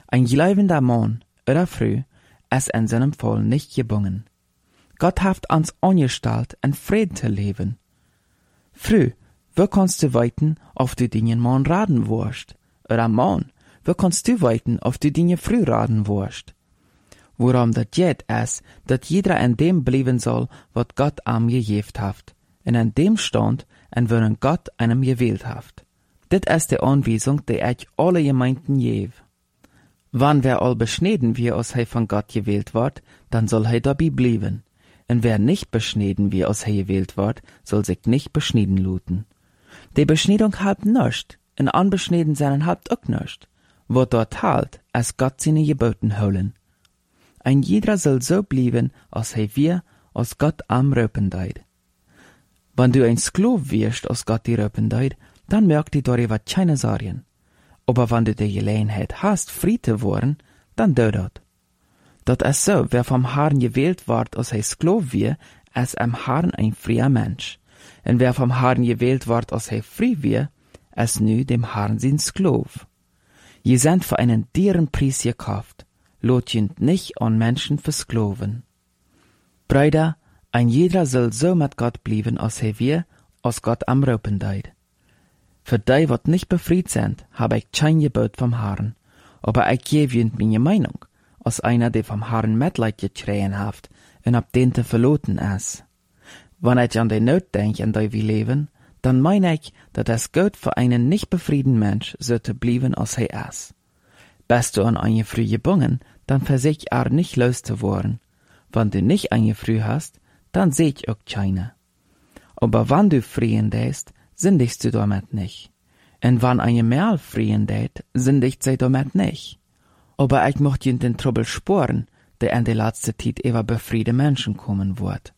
Ein glaubender Mann oder Frau ist in seinem Fall nicht gebunden. Gott hat uns angestellt, in Frieden zu leben. Frau, wo kannst du weiten, ob du den Mann raten wirst? Oder Mann, wo kannst du weiten, ob du den Frau raten wirst? Worum das geht, ist, dass jeder in dem bleiben soll, was Gott ihm gegeben hat, und in dem Stand, in worin Gott einem gewählt hat. Das ist die Anweisung, die ich alle Gemeinden gebe. Wann wer all beschneden wie als von Gott gewählt wird, dann soll dabei bleiben. Und wer nicht beschneden wie als gewählt wird, soll sich nicht beschneden luten. Die Beschneidung hat nichts, und Unbeschneden seinen hat auch nichts. Wo dort halt, als Gott seine Geboten holen. Ein jeder soll so bleiben, als wir, als Gott am Röpen deit. Wenn du ein Sklav wirst, als Gott die Röpen deit, dann merkt die darüber keine Sorgen. Aber wenn du die Gelegenheit hast, frei zu werden, dann do dat. Dat ist so, wer vom Herrn gewählt wird, als Sklav wird, ist am Herrn ein freier Mensch. Und wer vom Herrn gewählt wird, als frei wird, ist nu dem Herrn sein Sklav. Je sind für einen dearen Preis gekauft. Lot jünd nicht an Menschen versklaven. Brüder, ein jeder soll so mit Gott bleiben, als wir, als Gott am Röpen deit. Für die, wat nicht befried sind, habe ich kein Gebot vom Herrn, aber ich gebe jünd meine Meinung, als einer, der vom Herrn Mitleid gekriegen hat, und ab den te verloten ist. Wenn ich an die Not denke, in der wir leben, dann meine ich, dass es gut für einen nicht befrieden Mensch sollte bleiben, als ist. Bist du an eine Früh gebunden, dann versich nicht loszuwerden. Wenn du nicht eine Früh hast, dann seh ich auch keine. Aber wenn du frieren däst, sündigst du damit nicht. Und wenn eine Merl frieren dät, sündigt sie damit nicht. Aber ich möchte den Trouble sporen, der in der letzten Zeit über befriede Menschen kommen wird.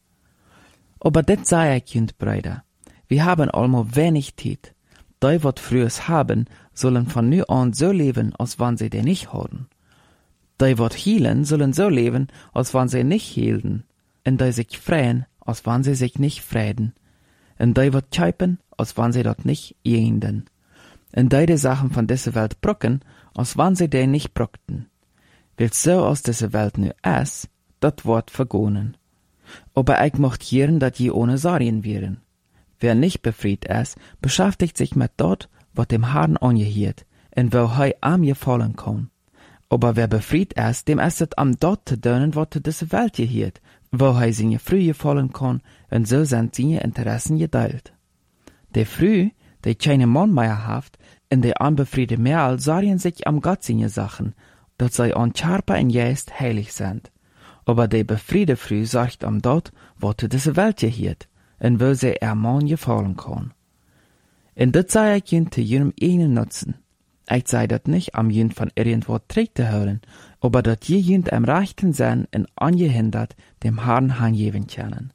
Aber das sei ich, Jünd Brüder. Wir haben allmo wenig Zeit. Die, wat frühes haben, sollen von nu an so leben, als wenn sie den nicht haben. Die, wat hielen, sollen so leben, als wenn sie nicht hielten. Und die sich freien, als wenn sie sich nicht freiden. Und die, wat käupen, als wenn sie dort nicht jenden. Und die Sachen von dieser Welt brücken, als wenn sie den nicht brückten. Weil so aus dieser Welt nu ist, dat wird vergonen. Aber ich möchte hören, dass je ohne Sorgen wären. Wer nicht befried ist, beschäftigt sich mit dort, was dem Herrn angehiert, und wo am gefallen kann. Aber wer befried ist, dem ist es am dort zu tun, was zu dieser Welt gehiert, wo seine früh gefallen kann, und so sind seine Interessen geteilt. Die früh, die keine Mann mehr hat, und die unbefriede Merl sorgen sich am Gott seine Sachen, dass sie an Körper und Geist heilig sind. Aber die befriede früh sorgt am dort, was zu dieser Welt gehiert, und wo sie Mann gefallen kann. Und das sei ich jünd zu jenem einen nutzen. Ich sei dat nicht, am jünd von irgendwo trägt zu hören, aber dat je jünd am rechten Sinn und angehindert dem Herrn hingeben können.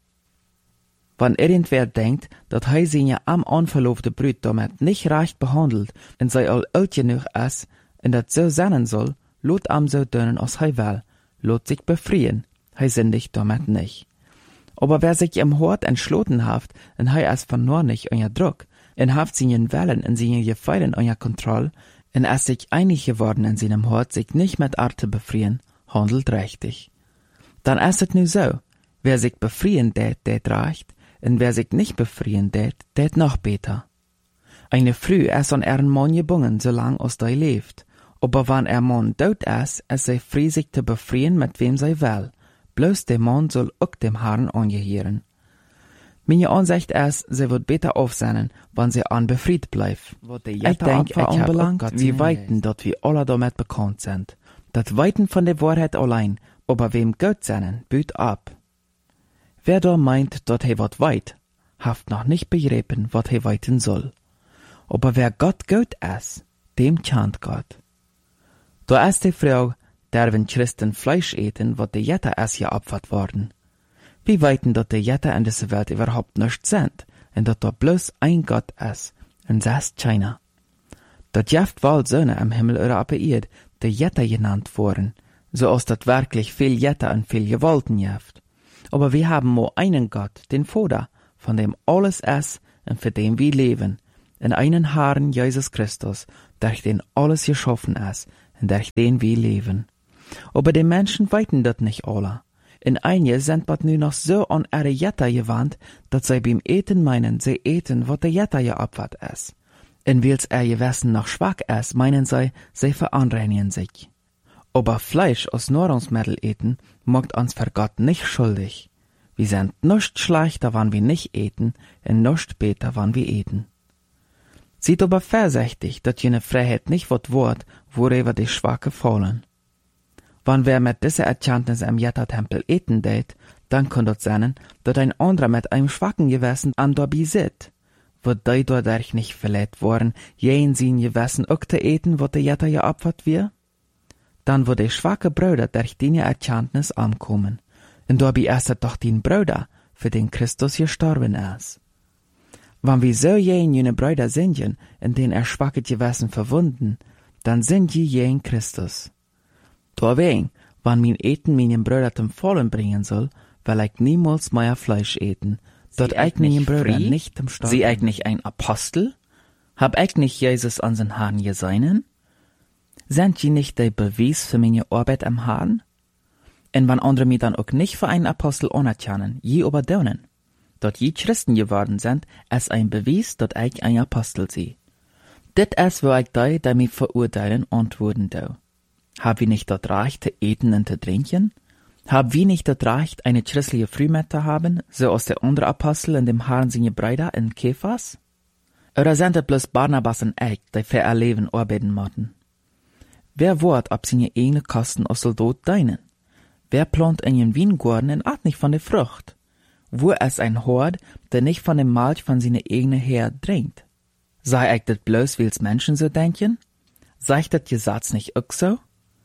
Wenn irgendwer denkt, dat seine am unverlobte Brüd damit nicht recht behandelt und sei all alt genug ist und dat so sein soll, lot am so dönen als will, lot sich befriehen, sündigt damit nicht. Aber wer sich im Hort entschlossen hat, und ist von nur nicht unter Druck, und hat seinen Wellen und seine Gefallen unter Kontrolle, und ist sich einig geworden in seinem Hort, sich nicht mit Art zu befrieren, handelt richtig. Dann ist es nu so, wer sich befrieren tät recht, und wer sich nicht befrieren tät noch besser. Eine Frau ist an ihren Mann gebunden, solange als die lebt, aber wenn ihr Mann tot ist sie frei, sich zu befrieren, mit wem sie will. Bloß der Mann soll auch dem Herrn angehören. Meine Ansicht ist, sie wird besser aufsehen, wenn sie unbefriedet bleibt. Ich denke, ich anbelangt, wie weiten dort wir alle damit bekannt sind. Das Weiten von der Wahrheit allein, aber wem Gott seinen, büt ab. Wer da meint, dort wat weit, haft noch nicht begriffen, wat weiten soll. Aber wer Gott ist, dem kennt Gott. Da ist die Frau, derwen Christen Fleisch eten, wat de Jette es ja abfahrt worden. Wie weiten dat de Jette in dieser Welt überhaupt nicht sind, und dat da bloß ein Gott ist, und das ist keiner. Dat jeft wohl Söhne am Himmel oder ab Erd, de Jette genannt worden, so als dat wirklich viel Jette und viel Gewalten jeft. Aber wir haben nur einen Gott, den Vater, von dem alles ist und für den wir leben, in einen Herrn Jesus Christus, durch den alles geschaffen ist, en durch den wir leben. Aber die Menschen weiten dat nicht alle. In einige sind bat nu noch so an ihre Jetta gewandt, dat sie beim Eten meinen, sie eten, wat der Jetta ja abwart ist. En wils Gewissen noch schwach ist, meinen sie veranreinigen sich. Aber Fleisch aus Nahrungsmittel eten, macht uns für Gott nicht schuldig. Wir sind nicht schlechter, wann wir nicht eten, und nicht besser, wann wir eten. Seid aber vorsichtig, dass jene Freiheit nicht wird, worüber die Schwache fallen. Wann wer mit dieser Erkenntnis im Jetta-Tempel eten deit, dann kann das sein, dass ein anderer mit einem schwachen Gewissen an dabei sitzt. Wird die dadurch nicht verletzt worden, jen sein Gewissen auch zu eten, was der Jetta ja abwart wir? Dann wird die schwache Brüder durch die Erkenntnis ankommen. Und dabei ist es doch den Brüder, für den Christus gestorben ist. Wenn wir so jene Brüder sind, in denen schwache Gewissen verwunden, dann sind jen Christus. Deswegen, wenn mein Eten meinen Brüder zum Fallen bringen soll, will ich niemals mehr Fleisch eten, dort ich meinen Brüder nicht zum Sterben. Sie eigentlich ein Apostel? Hab ich nicht Jesus an den Herrn geseinen? Sind die nicht der Beweis für meine Arbeit am Herrn? Und wenn andere mich dann auch nicht für einen Apostel anerkennen, je aber denen, dort je Christen geworden sind, ist ein Beweis, dass ich ein Apostel sei. Das ist, wo ich die mich verurteilen, antworten do. Hab wir nicht das Recht zu eten und zu trinken? Hab wir nicht das Recht, eine christliche Frühmette zu haben, so als der andere Apostel in dem Herrn seine Brüder in Kephas? Oder sind es bloß Barnabas und ich, die für ihr Leben arbeiten müssen? Wer wird ab seine eigene Kosten als Soldat dienen? Wer plant in den Weingarten und at nicht von der Frucht? Wo ist ein Hort, der nicht von dem Milch von seiner eigenen Herr trinkt? Sei ich das bloß, weil's Menschen so denken? Sei ich das Gesetz nicht auch so?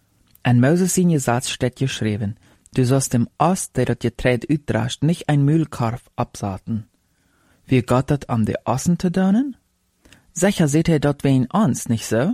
En Moses sein Gesetz steht geschrieben, du sollst dem Ost, der das Getreide uitdrascht, nicht ein Mühlkarf absaaten. Wie Gott dat am de Ossen zu dönen? Sicher seht ihr dort wen uns, nicht so?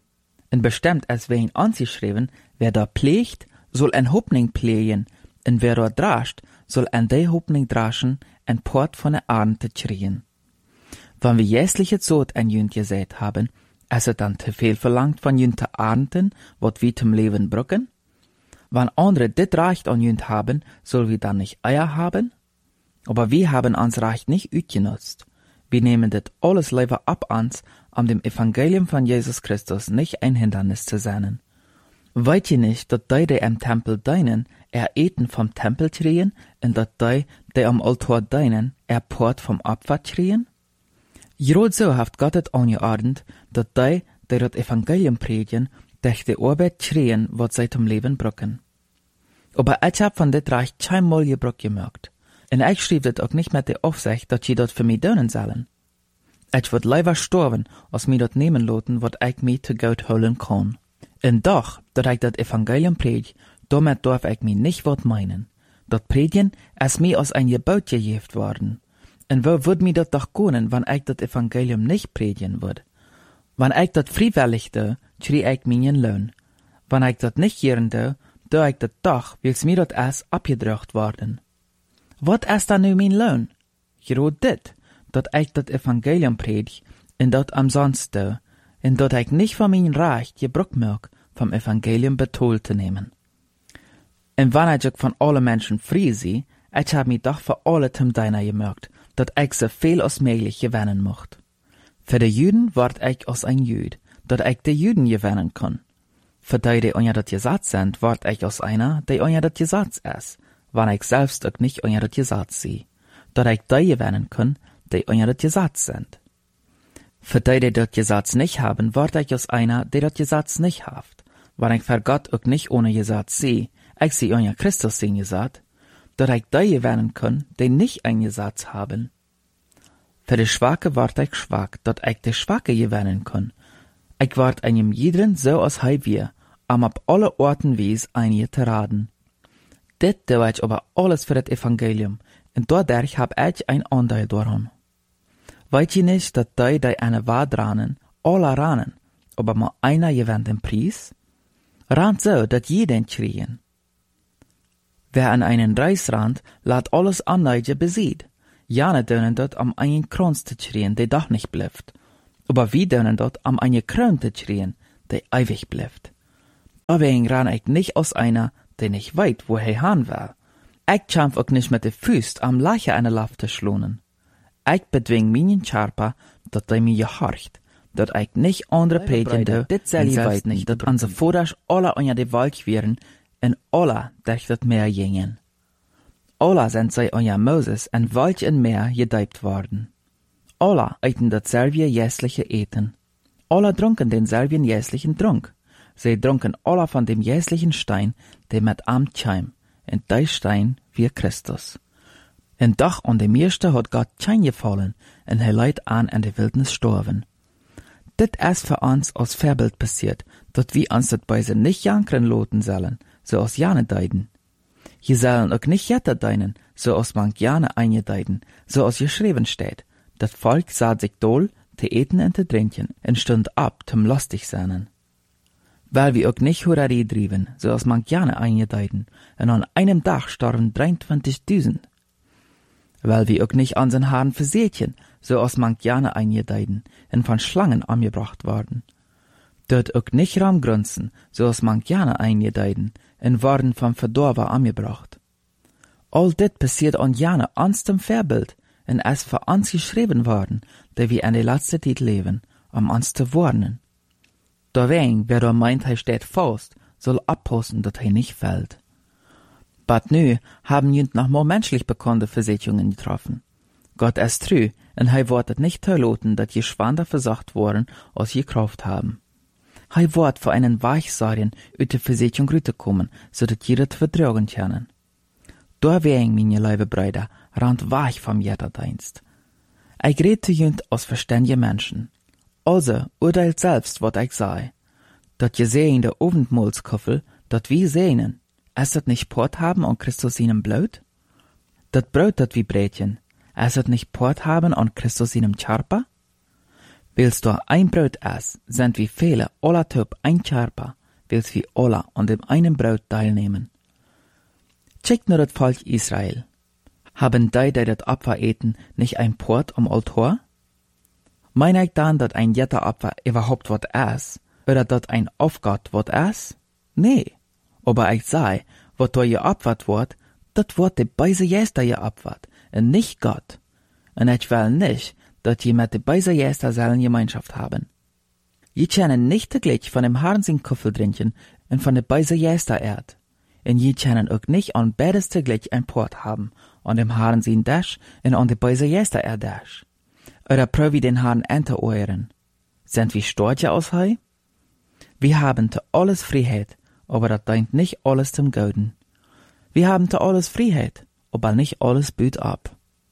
Und bestimmt es wen uns geschrieben, wer da pflegt, soll ein Hopning pflegen, und wer da drascht, soll ein de Hopning draschen, ein Port von der Ernte kriegen. Wenn wir jässliche Zot ein Jünd gesät haben, ist es dann zu viel verlangt von Jünd zu ernten, wat wir zum Leben brücken? Wenn andere dit Recht an Jünd haben, soll wir dann nicht Eier haben? Aber wir haben uns Recht nicht utgenutzt. Wir nehmen dit alles lieber ab uns, um dem Evangelium von Jesus Christus nicht ein Hindernis zu sein. Weißt ihr nicht, dass die im Tempel deinen, eten vom Tempel kriegen, und dass die am Altar deinen, Port vom Opfer kriegen? Gerade so hat Gott es angeordnet, dass die das Evangelium predigen, durch die Arbeit kriegen, was sie zum Leben brücken. Aber ich hab von dit Reich keinmal Gebrauch gemacht. Und ich schrieb das auch nicht mit der Aufsicht, dass sie das für mich tun sollen. Ich würd lieber sterben, als mir das nehmen lassen, was ich mir zu Gott holen kann. Und doch, dass ich das Evangelium predige, damit darf ich mir nicht was meinen. Das Predigen ist mir als ein Gebot gegeben worden. Und wo würd mir das doch gönnen, wenn ich das Evangelium nicht predigen würd? Wenn ich das freiwillig tue, krieg ich meinen Lohn. Wenn ich das nicht gern tue ich das doch, weil's mir das ist abgedrückt worden. Was ist dann nu mein Lohn? Gerade dit, dass ich das Evangelium predige, und das umsonst tue, und dass ich nicht von meinem Recht Gebrauch mag, vom Evangelium betont zu nehmen. Und wenn ich von allen Menschen frei sei, ich hab mich doch für alle zum Deiner gemerkt, dass ich so viel als möglich gewinnen mocht. Für die Juden ward ich als ein Jüd, dass ich die Juden gewinnen kann. Für die unter das Gesetz sind, ward ich als einer, der unter das Gesetz ist, wenn ich selbst auch nicht unter das Gesetz sei, dass ich die gewinnen kann, die unter das Gesetz sind. Für die das Gesetz nicht haben, ward ich als einer, der das Gesetz nicht haft, wenn ich für Gott auch nicht ohne Gesetz sei, ich sie unter Christus sein Gesetz, dass ich die gewinnen kann, die nicht ein Gesetz haben. Für die Schwache ward ich schwach, dass ich die Schwache gewinnen kann. Ich ward einem jeden so als wir, ab alle Orten wies einige zu raten. Dit tue ich aber alles für das Evangelium, und dadurch hab ich ein Anteil daran. Weißt ihr nicht, dass die eine Wahrheit ranen, alle ranen, aber mal einer gewinnt den Preis? Rand so, dass jeden kriegen. Wer an einen Reis rannt, lässt alles andere besieht. Jane dönen dort am einen Kranz zu schreien, der doch nicht bleibt. Aber wir dönen dort am einen Krön zu schreien, der ewig bleibt. Deswegen ran ich nicht aus einer, der nicht weit, wo han will. Ich kämpf auch nicht mit de Füßt am Leiche eine Lauf te schlonen. Ich bedwing meinen Charpa, dat de mir gehorcht, dat ich nicht andere predikende, dit sel je weit nicht, dat an se Vordasch alle anja de Wald wären, en alle dech dat Meer gingen. Alle sind sei anja Moses en Wald in Meer gedeibt worden. Alle eiten datselbe jässliche Eten. Alle trunken denselben jässlichen Trunk. Sie trunken alle von dem jässlichen Stein, der mit am Scheim, und der Stein wie Christus. En doch an dem Erste hat Gott Schein gefallen, und leidt an der Wildnis storven. Dit ist für uns als Vorbild passiert, dat wir uns dat Beise nicht jankren loten sollen, so als jane deiden. Je sollen auch nicht jetter deinen, so als man jane eingedeiden, so als geschrieben steht. Dat Volk sah sich doll, te eten en te drinken, en stund ab, zum lustig seinen. Weil wir auch nicht Hurerei drieben, so als man gerne eingedeiden, en an einem Tag starben 23.000. Weil wir auch nicht an den Haaren versehtchen, so als man gerne eingedeiden, en von Schlangen angebracht worden. Dort auch nicht Raumgrunzen, so als man gerne eingedeiden, en worden vom Verdorber angebracht. All dit passiert an jane ans dem Vorbild, en es für uns geschrieben worden, der wir in der letzten Zeit leben, uns zu warnen. Deswegen, wer da meint, steht fast, soll abpassen, dass nicht fällt. But nu haben jünd noch mal menschlich bekannte Versicherungen getroffen. Gott ist treu, und wird nicht verloten, dass je schwander versagt worden, als je Kraft haben. Wird für einen Weichsarien ut der Versicherung rüberkommen, so dass jeder vertragen können. Deswegen, meine liebe Brüder, rand weich vom Jetterdienst. Ich rede zu jünd aus verständigen Menschen. Also, urteilt selbst, wat ich sei. Dat je sehen der Ofenmahlskoffel, dat wir sehnen, es dat nicht Port haben an Christus ihnen Blut? Dat Brot, dat wie Brätchen, es dat nicht Port haben an Christus ihnen Charpa? Willst du ein Brot essen, sind wie viele aller Typ ein Charpa, willst wie alle an dem einen Brot teilnehmen. Check nur das Volk Israel. Haben die dat Opfer eten, nicht ein Port am Altar? Meine ich dann, dat ein jetter Opfer überhaupt wat ist, oder dat ein Aufgott wat ist? Nee. Aber ich sei, wat da geopfert wird, dat wird de Beise Jester geopfert, und nicht Gott. Und ich will nicht, dat je mit de Beise Jester sollen Gemeinschaft haben. Je können nicht täglich von dem Herrn sin Kuffel trinken und von de Beise Jester erd. Und je können auch nicht an beides täglich ein Port haben, an dem Herrn sin Dash und an de Beise Jester Dash. Oder prövi den Herrn ente euren. Sind wir Storche aus Hei? Wir haben zu alles Freiheit, aber das dient nicht alles zum Guten. Wir haben zu alles Freiheit, aber nicht alles büt ab.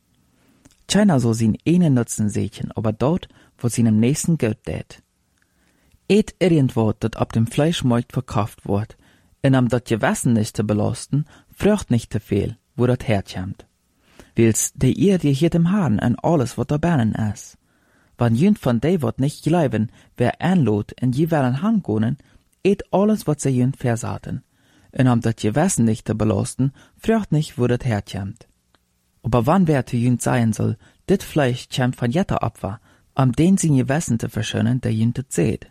Keiner soll sin einen Nutzen sehen, aber dort, wo seinem nächsten Geld tät. Et irgendwo, dat ab dem Fleischmarkt verkauft wird, und am dat Gewissen nicht zu belasten, fragt nicht zu viel, wo dat herkommt. Wils de ihr dir hier dem Haaren an alles, wat da bernen is. Wann jünd von de wat nicht gleiben, wer anlot en je willen hangonen, eet alles, wat se jünd versaten. Und am dat Gewissen nicht zu belasten, fragt nicht, wo dat herkommt. Aber wann wer zu jünd sein soll, dit Fleisch kämmt von jetter Opfer, am den sie Gewissen zu verschönen, der jünd het seht.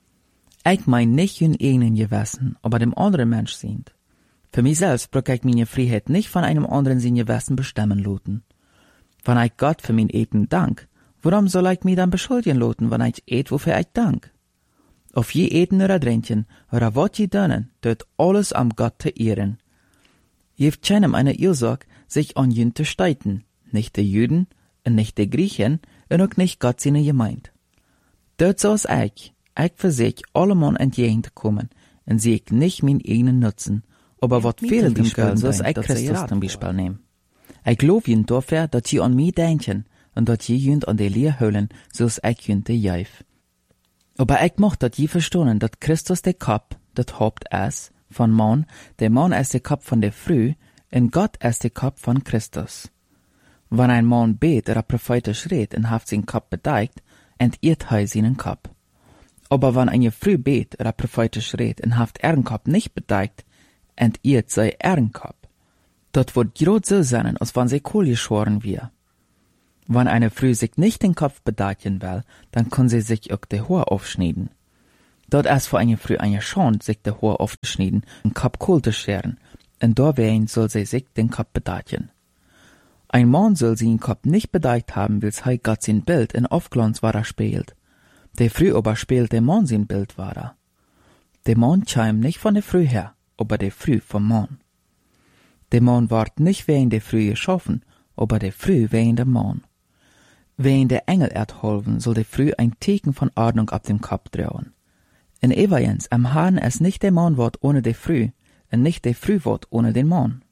Ich mein nicht jünd einen Gewissen, aber dem anderen Mensch sind. Für mich selbst brück ich meine Freiheit nicht von einem anderen sin Gewissen bestimmen loten. Wenn ich Gott für mein Eten dank, warum soll ich mich dann beschuldigen loten, wenn ich eet, wofür ich dank? Auf je eten oder trinken, oder wat je dönnen, tut alles am Gott zu ehren. Jeft keinem eine Ursache, sich an jünd zu streiten, nicht die Juden, und nicht die Griechen, und auch nicht Gott seine Gemeinde. Dort so ist ich für sich allemal entgegenzukommen, und sehe ich nicht mein eigenen Nutzen, aber wat fehlt dem Geld, so ist ich Christus zum Beispiel nehmen. Ich glaub jünd dafür, dass sie an mich denken, und dass je jünd an die Lehr holen, so ist ich jünd die Jäuf. Aber ich mocht dat je verstehen, dass Christus der Kopf, das Haupt ist, von Mann, der Mann ist der Kopf von der Früh, und Gott ist der Kopf von Christus. Wenn ein Mann bet oder prophetisch redet und haft seinen Kopf bedeckt, entirrt er seinen Kopf. Aber wenn eine Früh bet oder prophetisch redet und haft ihren Kopf nicht bedeckt, entirrt sei ihren Kopf. Dort wird grad so sein, als wenn sie Kohl geschoren wir. Wenn eine Früh sich nicht den Kopf bedecken will, dann kann sie sich auch die Haare aufschneiden. Dort es voor eine früh eine Schand, sich de Haar aufzuschneiden, den Kopf kohl zu scheren, und dawein soll sie sich den Kopf bedecken. Ein Mann soll seinen Kopf nicht bedeckt haben, weil er Gott sein Bild in Aufglanz war spielt. Der früh aber spielt der Mann sein Bild war. Der Mann kam nicht von der Früh her, aber der Früh vom Mann. Der Mann ward nicht wegen der Früh geschaffen, aber der Früh wegen der Mann. Wegen der Engel erdholven soll der Früh ein Teken von Ordnung ab dem Kopf trauen. In Evajens am Haaren es nicht der Mann wort ohne der Früh, und nicht der Früh wort ohne den Mann.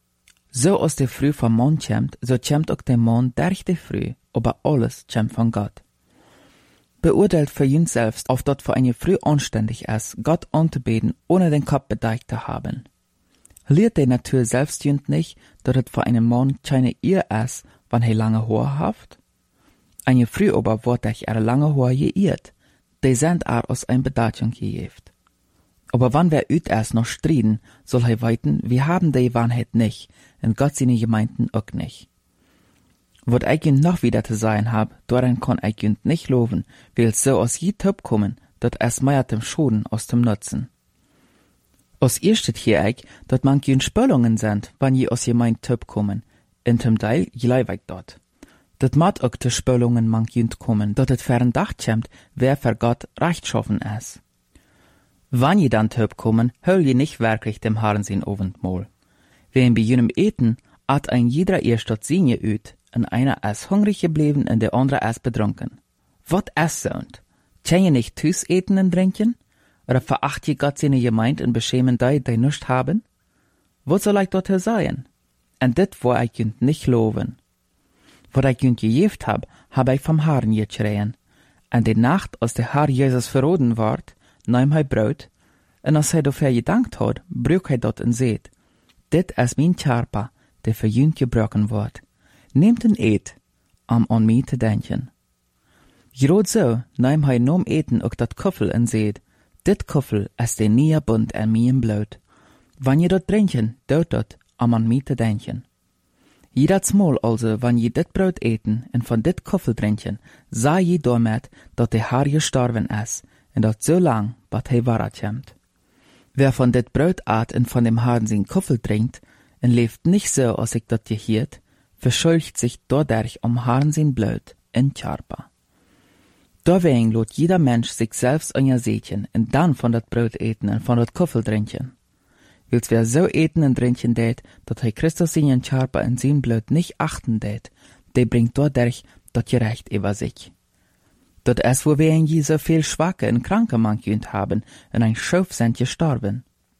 So aus der Früh vom Mann kämmt, so kämmt auch der Mann durch der Früh, aber alles kämmt von Gott. Beurteilt für ihn selbst, auf dort für eine Früh anständig ist, Gott anzubeten, ohne den Kopf bedeckt zu haben. Lehrt der Natur selbst jünd nicht, dass es für einen Mann keine Ehe ist, wann er lange Haar haft? Eine Früh aber wird durch ihre lange Haar geirrt, die sind aus ein Bedeutung gejeft. Aber wann wer üt erst noch striden, soll er weiten, wir haben die Wahrheit nicht, und Gott seine Gemeinden auch nicht. Wat ich ihn noch wieder zu sagen hab, daran kann ich ihn nicht loben, weil es so aus je Töp kommen, dat es mehr dem Schoden aus dem Nutzen. Aus ihr steht hier ich, dat man ihn Spöllungen sind, wann je aus gemeint Töp kommen, in dem Teil gleiweg dort. Dat mat auch te Spöllungen man ihn kommen, dat et fern Dacht kämmt, wer für Gott rechtschaffen ist. Wann je dann Töp kommen, höll je nicht wirklich dem Herrn sein Abendmahl. Wen bei jenem Eten, hat ein jeder erst dort Sinje üt, und einer ist hungrig geblieben und der andere ist betrunken. Wat es sound? Kann je nicht Tüs eten und trinken? Oder veracht je Gott seine Gemeinde und beschämen die nicht haben? Wat soll ich dort sagen? Und dit wo ich jünd nicht loben. Wat ich jünd gejeft hab ich vom Herrn geschreien. Und die Nacht, als der Herr Jesus verroden ward, nahm er Brot, und als er dafür gedankt hat, brüch er dort und seht, dit is mein Körper, der für jünd gebrochen wird. Nehmt en eet, an mich zu denken. Gerade so nahm er nom Eten auch dat Kuffel und seht, dit Kuffel ist der neue Bund an mir im Blut. Wann je dort trinken, dort an mich zu denken. Jedes Mal also, wann je dit Brot eten und von dit Kuffel trinken, sah je damit, dat der Herr gestorben ist, und dat so lang, bat er wahrkommt. Wer von dit Brot at und von dem Herrn sein Kuffel trinkt, und lebt nicht so, als ich dat gehiert, verschuldigt sich dadurch Herrn sein Blut in Körper. Deswegen lot jeder Mensch sich selbst an ihr Sätchen und dann von dat Brot eten und von dat Kuffel trinken. Wils wer so eten und trinken dät, dat er Christus seinen Körper und sein Blut nicht achten dät, der bringt dadurch dat Gerecht über sich. Dat es, wo wir in je so viel Schwache und Kranke manchünd haben und ein Schuf sind gestorben.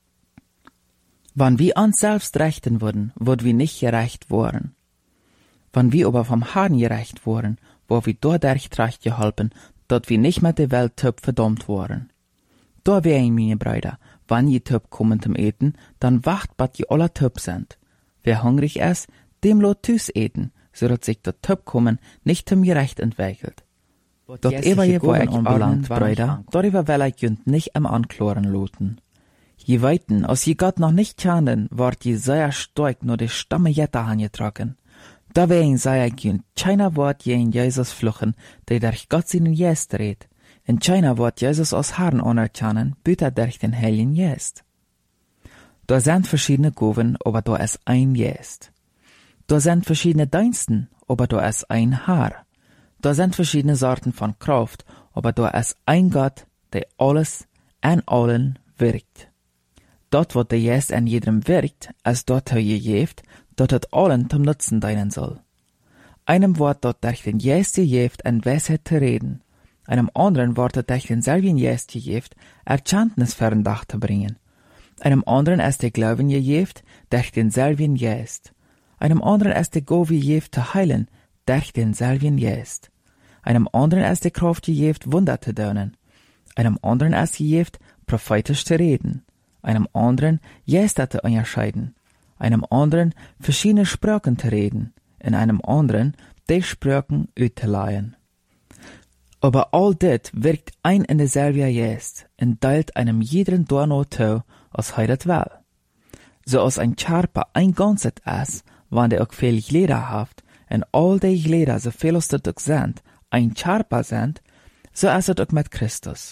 Wann wir uns selbst rechten würden, würd wir nicht gerecht worden. Wann wir aber vom Herrn gerecht wurden, wo wir dadurch recht geholpen, dat wir nicht mit der Welt Töp verdammt wurden. Da wären meine Brüder, wann je Töp kommen zum Eten, dann wacht, bat je alle Töp sind. Wer hungrig ist, dem lot Tüs eten, so dat sich dat Töp kommen nicht zum Gerecht entwickelt. Dort je wo ich anbelangt, Brüder, darüber will ich jünd nicht am Ankloren loten. Je weiten, als je Gott noch nicht kennen, ward je sehr stark nur die Stamme Jetta angetragen. Deswegen sei ich jünd, keiner Wort je in Jesus fluchen, der durch Gott seinen Jest redet. Und keiner Wort Jesus als Herrn anerkennen, büter durch den Heiligen Jest. Da sind verschiedene Goven, aber da ist ein Jest. Da sind verschiedene Diensten, aber da ist ein Herr. Da sind verschiedene Sorten von Kraft, aber da ist ein Gott, der alles an allen wirkt. Dort, wo der Jest an jedem wirkt, als dort er gegeft, dort hat allen zum Nutzen dienen soll. Einem Wort dort durch den Jest gegeft, an Weisheit zu reden. Einem anderen Wort dort durch denselben Jest gegeft, Erkenntnis verdacht zu bringen. Einem anderen ist der Glauben gegeft, durch denselben Jest. Einem anderen ist der Gabe gegeft zu heilen, durch denselben Jest. Einem anderen ist die Kraft gegeft, Wunder zu tun. Einem anderen ist gegeft, prophetisch zu reden. Einem anderen Geister zu unterscheiden. Einem anderen verschiedene Sprachen zu reden. In einem anderen die Sprachen auszuleihen. Aber all dit wirkt ein in derselbe Geist und teilt einem jeden Dorno zu, als er das will. So als ein Körper ein Ganzes ist, wann der auch viel Glieder haft, und all die Glieder, so viel als das auch sind, ein Körper sind, so ist es auch mit Christus.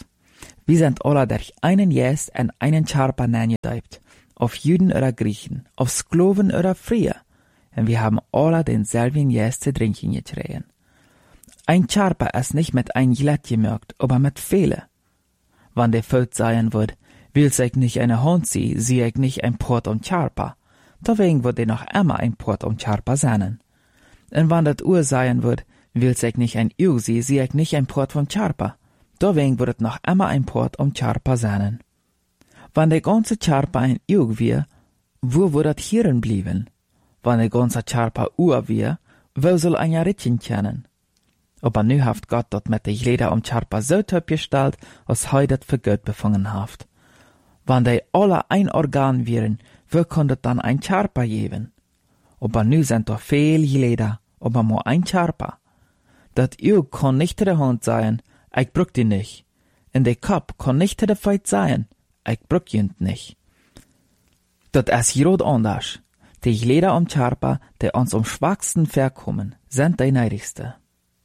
Wir sind alle durch einen Geist en einen Charpa neergedeipt, auf Juden oder Griechen, auf Skloven oder Frier, und wir haben alle denselben Geist zu trinken getrunken. Ein Charpa ist nicht mit ein Glätt gemerkt, aber mit viele. Wann der Volk sagen wird, willst ich nicht eine Hund sie, sieh ich nicht ein Port um Charpa, deswegen wird er noch immer ein Port um Charpa sein. Und wann das Uhr sagen wird, willst ich nicht ein Eug sie, sieh ich nicht ein Port von Charpa, deswegen wird es noch immer ein Port um Charpa sein. Wann der ganze Charpa ein Eug wir, wo wird das hierin blieben? Wann der ganze Charpa Uhr wir, wo soll ein Ritchen kennen? Aber nu haft Gott dat mit de Leder um Charpa so töp gestellt, als hei dat für Gott befangen haft. Wann de alle ein Organ wären, wo konnt dann ein Charpa geben? Aber nu sind doch viel Leder, aber nur ein Charpa. Dat Eug kann nicht de Hand sein, ich brück die nicht. In de Kopf kann nicht de Feit sein, ich brück jünd nicht. Dat is hier anders. De Leder um Charpa, die uns am schwachsten verkommen, sind de neidigste.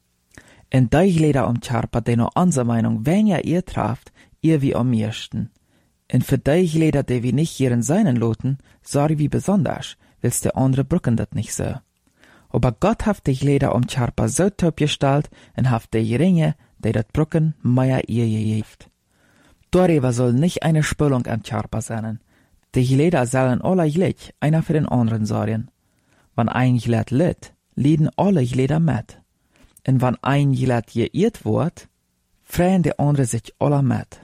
En die Leder um Charpa, die noch unsere Meinung weniger ihr traft, ihr wie am meisten. En für die Leder, die wir nicht hierin seinen loten, sorry wie besonders, willst der andere brücken dat nicht so. Aber Gott haft die Leder um Charpa so töp gestaltet, en haft die Ringe, die dat brücken, mehr ihr gejeft. Darüber soll nicht eine Spülung am Charpa sein. Die Leder sollen alle gleich, einer für den anderen sorgen. Wann ein Gled litt, lieden alle Leder mit. Und wann ein Gled geirrt wird, freuen die anderen sich alle mit.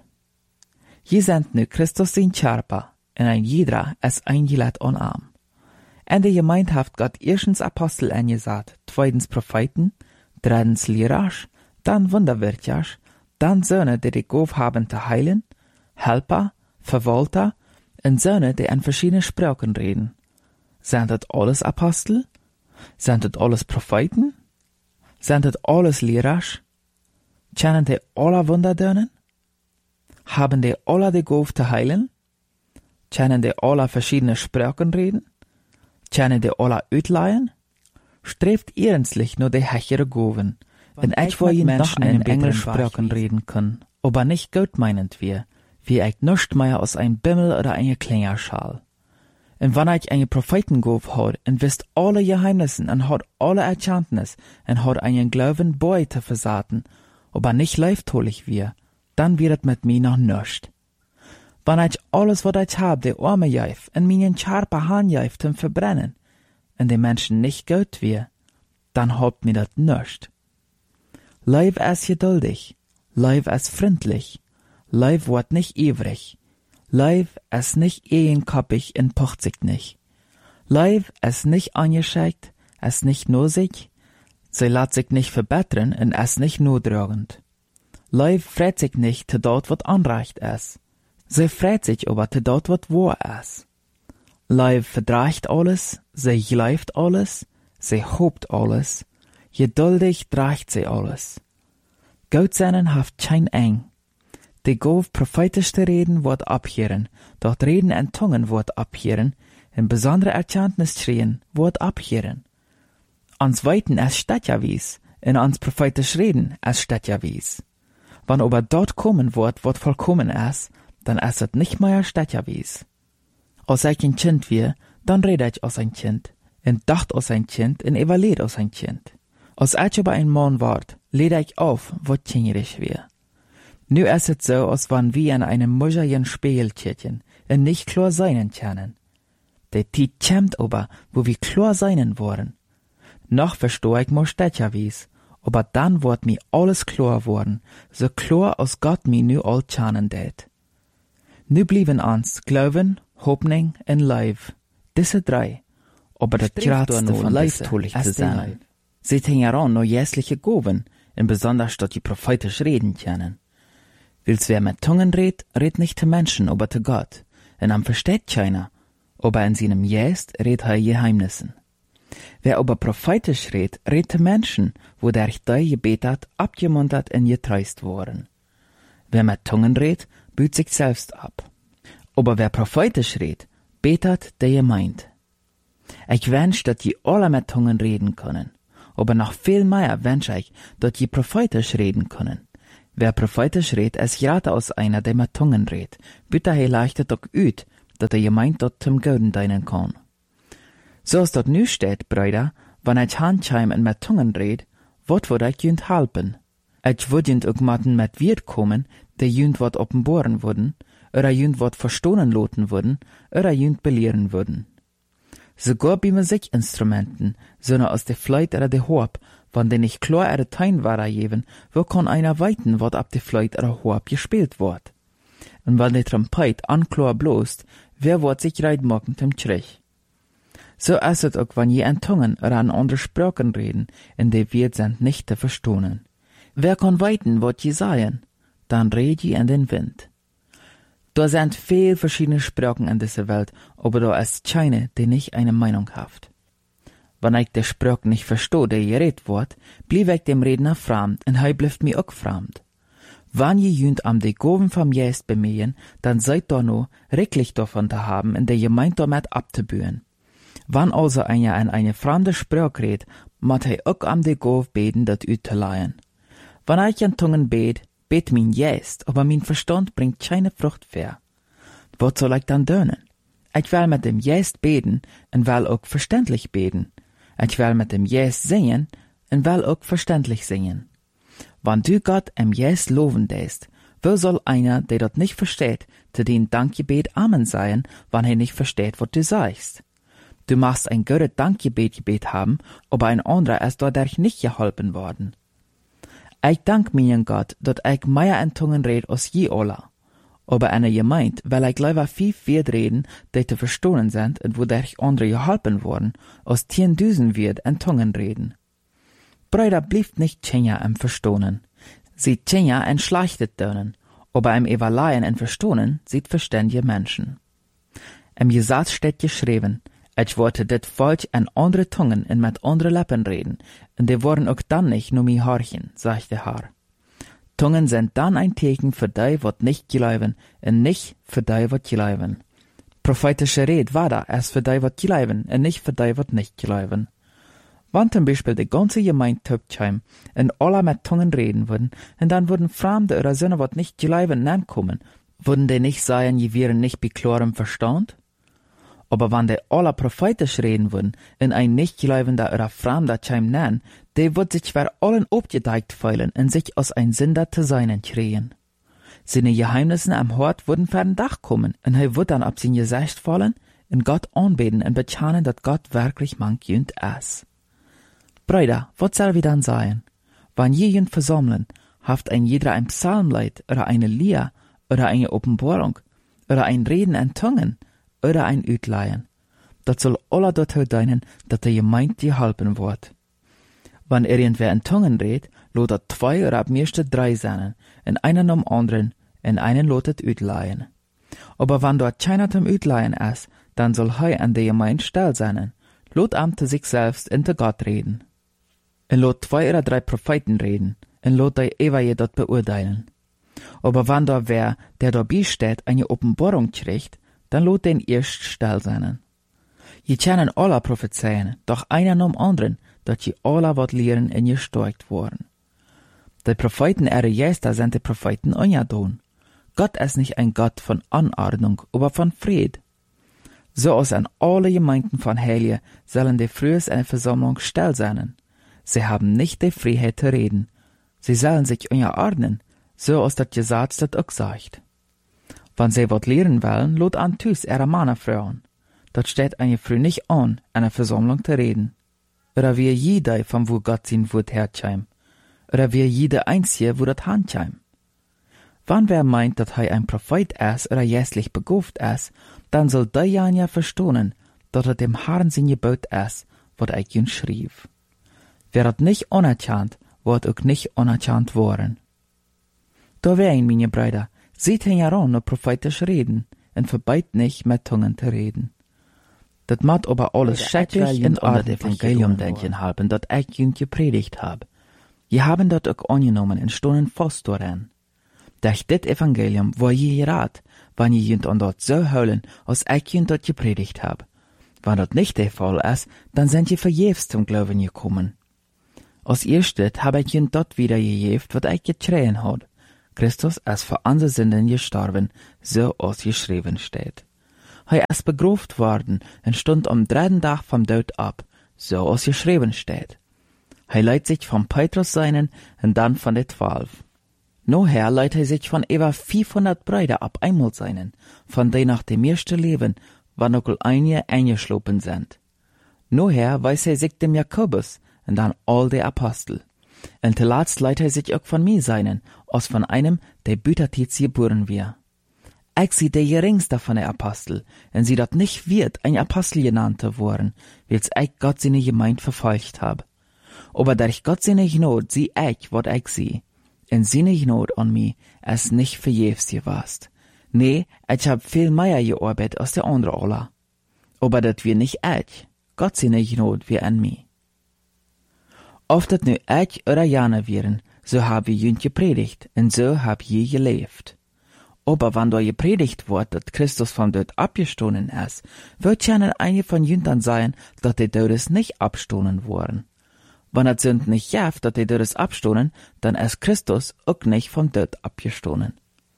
Je sind nu Christus sein Charpa, und ein jeder ist ein Gled on Arm. Und die Gemeinde haft Gott erstens Apostel angesagt, zweitens Propheten, drittens Lehrers, dann Wunderwirkers, dann Söhne, die Gauf haben zu heilen, Helper, Verwalter, und Söhne, die an verschiedenen Sprachen reden. Sind das alles Apostel? Sind das alles Propheten? Sind das alles Lehrers? Kennen die alle Wunder dönen? Haben die alle die Gauf zu heilen? Kennen die alle verschiedene Sprachen reden? Kennen die alle uitleihen? Strebt ernstlich nur die hechere Goven, wenn ich vor ihnen noch einen englischen Sprachen reden kann, aber nicht gut meinend wie ich nischt mehr aus ein Bimmel oder eine Klingerschal. Und wenn ich eine Prophetengauf hat und wisst alle Geheimnissen und hat alle Erkenntnis und hat einen Glauben bei zu versaten, aber nicht leiftolig wie, dann wird es mit mir noch nischt. Wenn ich alles, was ich hab, die Arme jäuf und meinen Charpa Hand jäuf zum Verbrennen, und die Menschen nicht gut wie, dann habt mir das nischt. Leib ist geduldig, Leib ist freundlich, Leib wird nicht ewig, Leib ist nicht ehenkoppig und pocht sich nicht. Leib ist nicht angeschickt, ist nicht nosig, sie lässt sich nicht verbessern und ist nicht notdragend. Leib freut sich nicht zu dort, was anreicht ist. Sie freut sich aber zu dort, was wahr ist. Leib verdracht alles, sie gleift alles, sie hobt alles, geduldig dracht sie alles. Gott seinen haft kein eng. Die Gauf prophetischste Reden wird abhören, dort Reden in Tungen wird abhören, in besondere Erkenntnis schrien wird abhören. Ans Weiten es steht ja wies, in ans prophetisch Reden es steht ja wies. Wann aber dort kommen wird, wat vollkommen ist, dann ist es nicht mehr steht ja wies. Als ich ein Kind wir, dann rede ich aus ein Kind, und dacht aus ein Kind, und überlegt aus ein Kind. Als ich aber ein Mann ward, lede ich auf, wat kingerig wir. Nu ist es so, als wenn wir in einem muscheligen Spiegeltierchen und nicht klar seinen können. Der Tiet kämmt aber, wo wir klar seinen wollen. Noch versteh ich mir steht ja wies, aber dann wird mir alles klar worden, so klar als Gott mir nu all kennen det. Nu blieben uns Glauben, Hoffnung und Leib, diese drei, aber das Gradste von leibtolig zu sein. Sie hängen an nur jässliche Goben, und besonders dort die prophetisch reden können. Willst wer mit Tungen redt nicht zu Menschen, aber zu Gott, und am versteht keiner, aber in seinem Jäst redt er Geheimnissen. Wer aber prophetisch redt zu Menschen, wo der die gebetet, abgemuntert und getreust worden. Wer mit Tungen redt, büht sich selbst ab. Aber wer prophetisch redt, betet der meint. Ich wünsch, dass die alle mit Tungen reden können, aber noch viel mehr wünsch ich, dass die prophetisch reden können. Wer prophetisch redt, es gerade aus einer, der mit Tungen redt, bitte he leichtet ook uit, dat er gemeint dort zum Gouden dienen kann. So als dort nu steht, Brüder, wenn ich handscheim en mit Tungen red, wat wird ich jünd halpen? Ich würd jünd ook matten mit Wirt kommen, der jünd wat offenboren würden, oder jünd wat verstohlen loten würden, oder jünd belehren würden. Sogar bei Musikinstrumenten, sondern aus der Flöte oder der Horb, wenn die nicht klar ihre Teinware geben, wo kann einer weiten, wat ab der Flöte oder Horb gespielt wird? Und wenn die Trompet anklar bloßt, wer wird sich reit machen zum Trich? So ist es auch, wenn je an Tungen oder an andere Sprachen reden, in der wir sind nicht zu verstehen. Wer kann weiten, wat je sagen? Dann red je in den Wind. Da sind viel verschiedene Sprachen in dieser Welt, aber da ist keine, die nicht eine Meinung hat. Wenn ich die Sprache nicht verstehe, der geredet wird, blieb ich dem Redner fremd, und er bleibt mir auch fremd. Wenn je jünd am die Gaben vom Geist bemühen, dann seid da nur recklich davon zu haben, in der Gemeinde damit abzubühen. Wenn also einer an eine fremde Sprache redet, muss er auch am die Gabe beten, das utzuleihen. Wenn ich an Tungen bet mein Geist, aber mein Verstand bringt keine Frucht mehr. Was soll ich dann tun? Ich will mit dem Geist beten und will auch verständlich beten. Ich will mit dem Geist singen und will auch verständlich singen. Wenn du Gott im Geist loben lässt, wo soll einer, der das nicht versteht, zu den Dankgebet Amen sagen, wenn er nicht versteht, was du sagst? Du machst ein gutes Dankgebet haben, aber ein anderer ist dadurch nicht geholfen worden. Ich dank meinen Gott, dass ich mehr in Tungen red als je alle. Aber einer gemeint, weil ich lieber 5 Wörter reden, die zu verstehen sind und wodurch andere geholfen worden, als 10.000 Wörter in Tungen reden. Brüder blieft nicht tschenja im Verstohnen. Sie tschenja en schlechtet dönen, aber im Evaluieren en Verstohnen sieht verständige Menschen. Im Gesetz steht geschrieben, ich wollte dit Volk an andere Tungen und mit andere Lippen reden, und die wollen auch dann nicht nur mir horchen, sagt der Herr. Tungen sind dann ein Zeichen für die, wat nicht glauben, und nicht für die, wat glauben. Prophetische Red war da erst für die, wat glauben, und nicht für die, wat nicht glauben. Wenn zum Beispiel die ganze Gemeinde töpfheim und alle mit Tungen reden würden, und dann würden Fremde oder Söhne, wat nicht glauben, nankommen, würden die nicht sagen, je wären nicht bei klarem Verstand? Aber wenn die alle prophetisch reden würden, in ein Nichtgläubender oder Fremder Scheim nennen, die wird sich für allen abgedeckt fühlen und sich aus ein Sünder zu sein kriegen. Seine Geheimnisse am Hort würden für den Dach kommen, und er wird dann ab sein Gesicht fallen und Gott anbeten und bekennen, dass Gott wirklich manchjünd ist. Brüder, was soll wir dann sagen? Wenn jemand versammeln, haft ein jeder ein Psalmlied oder eine Lieder oder eine Offenbarung oder ein Reden in Tungen oder ein Utleihen. Das soll alle dazu dienen, dass der Gemeinde geholfen wird. Wenn irgendwer in Tungen redet, lotet 2 oder ab meiste 3 sein, in einen am anderen, in einen lotet Utleihen. Aber wenn dort keiner zum Utleihen ist, dann soll er an der Gemeinde still sein, lot am zu sich selbst und zu Gott reden. Und lot 2 oder 3 Propheten reden, und lot die Evaje dort beurteilen. Aber wenn da wer, der dabei steht, eine Offenbarung kriegt, dann lot den erst still sein. Je können alle prophezeien, doch einer nom anderen, dass je alle wat lehren und gestärkt worden. Die Propheten ihre Geister sind die Propheten ungedon. Gott ist nicht ein Gott von Anordnung, aber von Fried. So als an alle Gemeinden von Heiligen sollen die frühes eine Versammlung still sein. Sie haben nicht die Freiheit zu reden. Sie sollen sich unterordnen, so als das Gesetz das auch sagt. Wenn sie wat lehren wollen, lot an Tüs ihre Männer fragen. Dort steht eine Frau nicht an, einer Versammlung zu reden. Oder wie jeder, von wo Gott sein Wort herscheim. Oder wie jeder Einzige, wo das handscheim. Wenn wer meint, dass er ein Prophet ist oder jästlich begabt ist, dann soll der ja verstehen, dass er dem Herrn sein Gebot ist, was er ihn schrieb. Wer das nicht anerkannt, wird auch nicht anerkannt worden. Da wären, meine Brüder, seht ihn ja an, nur prophetisch reden, und verbeit nicht, mit Tungen zu reden. Das macht aber alles schrecklich und an das Evangelium denken haben, das ich ihnen gepredigt hab. Je haben das auch angenommen und stonden fast daran. Durch das Evangelium war je gerat, wenn je jünd an dort so heulen, als ich ihnen dort gepredigt hab. Wenn das nicht der Fall ist, dann sind je verjährs zum Glauben gekommen. Als erstes hab ich ihnen dort wieder gejeft, was ich geschrien hat, Christus ist für unsere Sünden gestorben, so als geschrieben steht. Er ist begraft worden und stund am 3. Tag vom Tod ab, so als geschrieben steht. Er leitet sich von Petrus seinen und dann von den 12. Noher leitet er sich von über 500 Brüder ab einmal seinen, von denen nach dem ersten Leben, wann auch einige eingeschlopen sind. Noher weiß er sich dem Jakobus und dann all die Apostel. Und zuletzt leitet er sich auch von mir seinen, als von einem, der Bütertits geboren wir. Ich sie der geringste von den Apostel, und sie dat nicht wird ein Apostel genannt worden, weil's ich Gott seine Gemeinde verfolgt hab. Aber durch Gott seine Gnade sieh ich, wat ich sie. Und seine Gnade an mir ist nicht vergebens gewast. Nee, ich hab viel mehr gearbeitet als der andere alle. Aber dat wir nicht ich, Gott seine Gnade wir an mir. Oft dat nu ich oder Jana wären, so hab ich jünd gepredigt, und so hab je gelebt. Aber wenn da gepredigt wird, dass Christus vom Tod abgestoßen ist, wird ja einige von jündern sein, dass die Todes nicht abstoßen worden. Wenn es sind nicht jaft, dass die Todes abstoßen, dann ist Christus auch nicht vom Tod abgestoßen.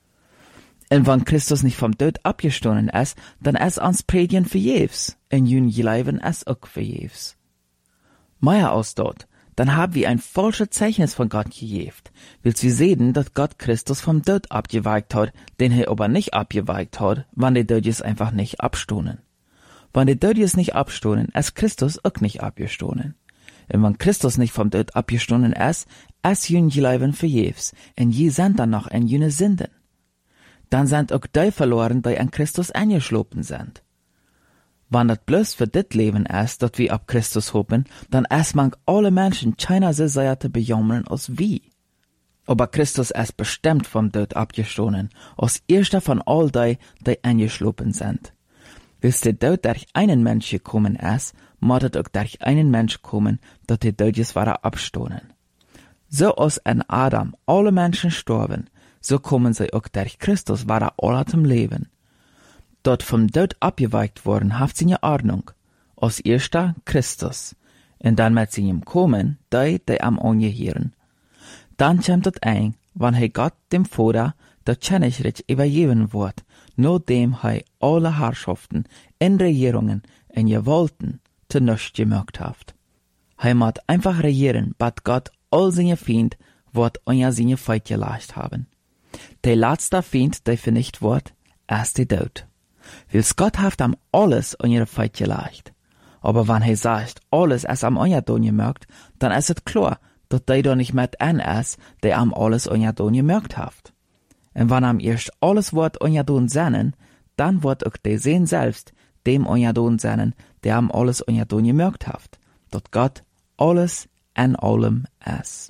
Und wenn Christus nicht vom Tod abgestoßen ist, dann ist ans Predigen vergebens, und jün Leben ist auch vergebens. Mehr als dort, dann haben wir ein falsches Zeichnis von Gott gegeben, weil wir sehen, dass Gott Christus vom Tod abgeweigt hat, den er aber nicht abgeweigt hat, wenn die Dödjes einfach nicht abstoßen. Wenn die Dödjes nicht abstoßen, ist Christus auch nicht abgestoßen. Und wenn Christus nicht vom Tod abgestoßen ist jün Leben vergebens, und je sind dann noch in jüne Sünden. Dann sind auch die verloren, die an Christus eingeschlopen sind. Wenn das bloß für dit Leben ist, dat wir ab Christus hoffen, dann ist man alle Menschen keiner so sehr zu bejammern als wir. Aber Christus ist bestimmt vom Tod abgestoßen, als erster von all die eingeschlopen sind. Bis der Tod durch einen Mensch gekommen ist, muss es auch durch einen Mensch kommen, dass die Todjes waren abstoßen. So als in Adam alle Menschen sterben, so kommen sie auch durch Christus waren alle zum Leben. Dort vom Tod abgeweigt worden, haft sie in Ordnung. Als erster Christus. Und dann mit sie ihm kommen, die am ungehören. Dann kommt es ein, wann Gott dem Vater das Königreich übergeben wird, nur dem alle Herrschaften in Regierungen und Gewalten zu nichts gemacht hat. Muss einfach regieren, bis Gott all seine Feinde wird unter seine Feind gelegt haben. Der letzte Feind, der vernichtet wird, ist der Tod. Weil's Gott haft am alles an ihre Feind gelegt. Aber wenn sagt, alles ist am Onjadon gemerkt, dann ist es klar, dass der da nicht mit ein ist, der am alles Onjadon gemerkt haft. Und wenn am erst alles wird Onjadon sennen, dann wird auch der Sehn selbst dem Onjadon sennen, der am alles Onjadon gemerkt haft, dass Gott alles in allem ist.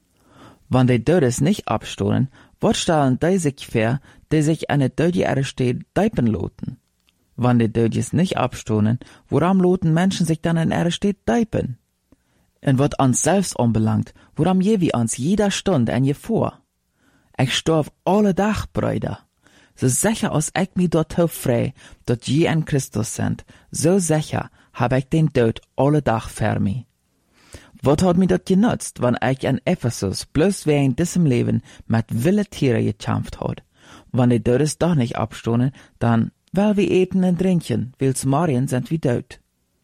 Wenn die Dödes nicht abstoßen, wat stellen die sich vor, die sich an der Dödje Erde deipen loten? Wenn die Dödjes nicht abstoßen, woran loten Menschen sich dann in Erde deipen? Und wat uns selbst anbelangt, woran je wie uns jeder Stunde en je vor? Ich storf alle Tag, Brüder. So sicher als ich mich dort frei, dass je in Christus sind, so sicher hab ich den Tod alle Tag für mich. Wat hat mir das genutzt, wenn ich in Ephesus bloß während diesem Leben mit wilde Tiere gekämpft hat? Wenn die Dödes doch nicht abstoßen, dann, weil wir eten und trinken, weil's morgen sind wir tot.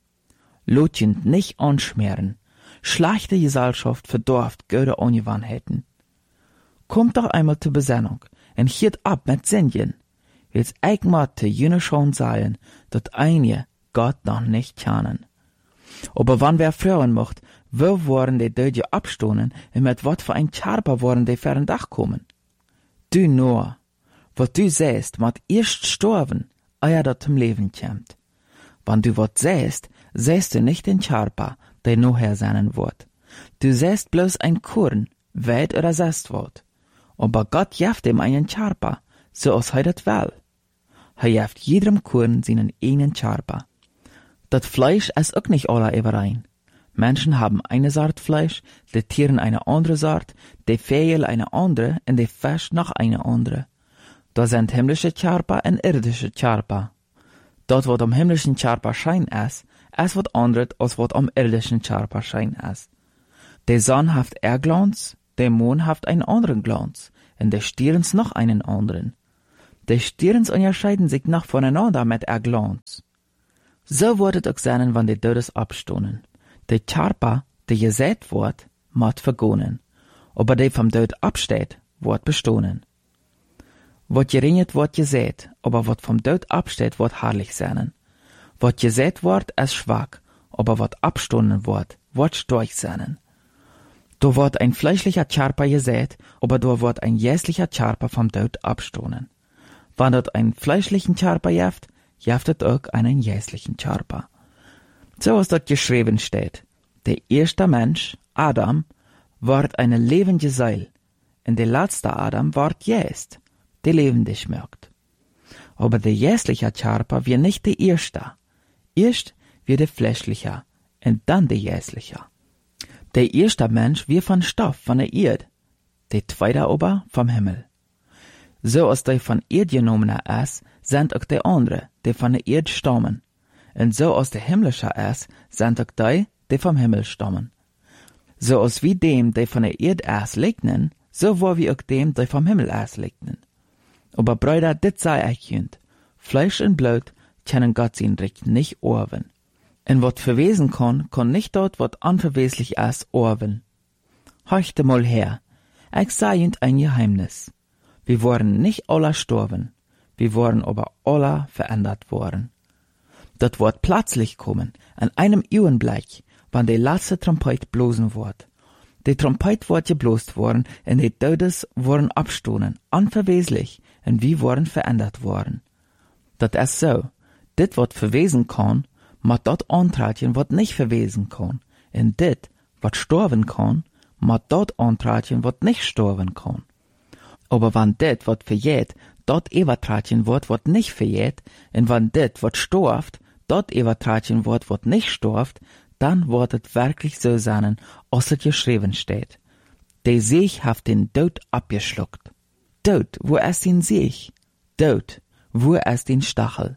Lotchen nicht anschmieren. Schlechte Gesellschaft verdorft gute Ungewohnheiten. Kommt doch einmal zur Besinnung und hiert ab mit Singen, weil's ich mochte jene schon sein, dass einige Gott noch nicht kennen. Aber wann wer fragen mocht, wo waren die Dödje abstoßen und mit wat für ein Charper waren die fern Dach kommen? Du nur, wat du säst, mat erst storben, ehe dat zum Leben kämmt. Wann du wat säst, säst du nicht den Charper, der noher sein wird. Du säst bloß ein Korn, weit oder säst wat. Aber Gott jaft ihm einen Charper, so als dat will. Jaft jedem Korn seinen eigenen Charper. Das Fleisch ist auch nicht alle überein. Menschen haben eine Sort Fleisch, die Tieren eine andere Sort, die Vögel eine andere und die Fisch noch eine andere. Da sind himmlische Charper und irdische Charper. Dort, wo am himmlischen Charper Schein ist was anderes, als was am irdischen Charper Schein ist. Die Sonne haft Glanz, der Mond haft einen anderen Glanz, und de Stierens noch einen anderen. De Stierens unterscheiden sich noch voneinander mit Glanz. So wordt het ook zijn wanneer de Todes abstonen. De Charpa, die gesät wordt, moet vergonen, aber die vom Tod absteht, wordt bestonen. Wat geringet wordt gesät, aber wat vom Tod absteht, wordt herrlich sein. Wat gesät wordt, ist schwach, aber wat abstonen wordt stark sein. Da wordt ein fleischlicher Charpa gesät, aber da wordt ein jässlicher Charpa vom Tod abstonen. Wann dort ein fleischlichen Charpa jeft, jeftet auch einen jässlichen Charpa. So als dort geschrieben steht, der erste Mensch, Adam, ward eine lebende Seil, und der letzte Adam ward jäst, der lebendig merkt. Aber der jässliche Charpa wird nicht der erste. Erst wird der fleischliche, und dann der jässliche. Der erste Mensch wird von Stoff, von der Erde, der zweite aber vom Himmel. So als die von Erde genommene ist, sind auch die andere, die von der Erde stammen. Und so als der himmlische ist, sind auch die vom Himmel stammen. So als wie dem, die von der Erde ist, legnen, so war wie auch dem, die vom Himmel ist, legnen. Aber Brüder, dit sei ich jünd. Fleisch und Blut können Gott sein Recht nicht orven. Und wat verwesen kann nicht dort, wat unverweslich ist, orven. Horchte mal her, ich sei jünd ein Geheimnis. Wir waren nicht alle gestorben, wir waren aber alle verändert worden. Das wird plötzlich kommen, an einem Augenblick, wann die letzte Trompet blosen wird. Die Trompet wird geblost worden, und die Todes wurden abstoßen, unverweslich, und wir wurden verändert worden. Das ist so, dit wat verwesen kann, mat dat antreten wat nicht verwesen kann, und dit wat sterben kann, mat dat antreten wat nicht sterben kann. Aber wann dit wat verjäht, dat übertreten wird, wat nicht verjäht, und wann dit wat storft, dat übertreten wird, wat nicht storft, dann wird es wirklich so sein, als es geschrieben steht. Der Sieg hat den Tod abgeschluckt. Tod, wo ist den Sieg? Tod, wo ist den Stachel?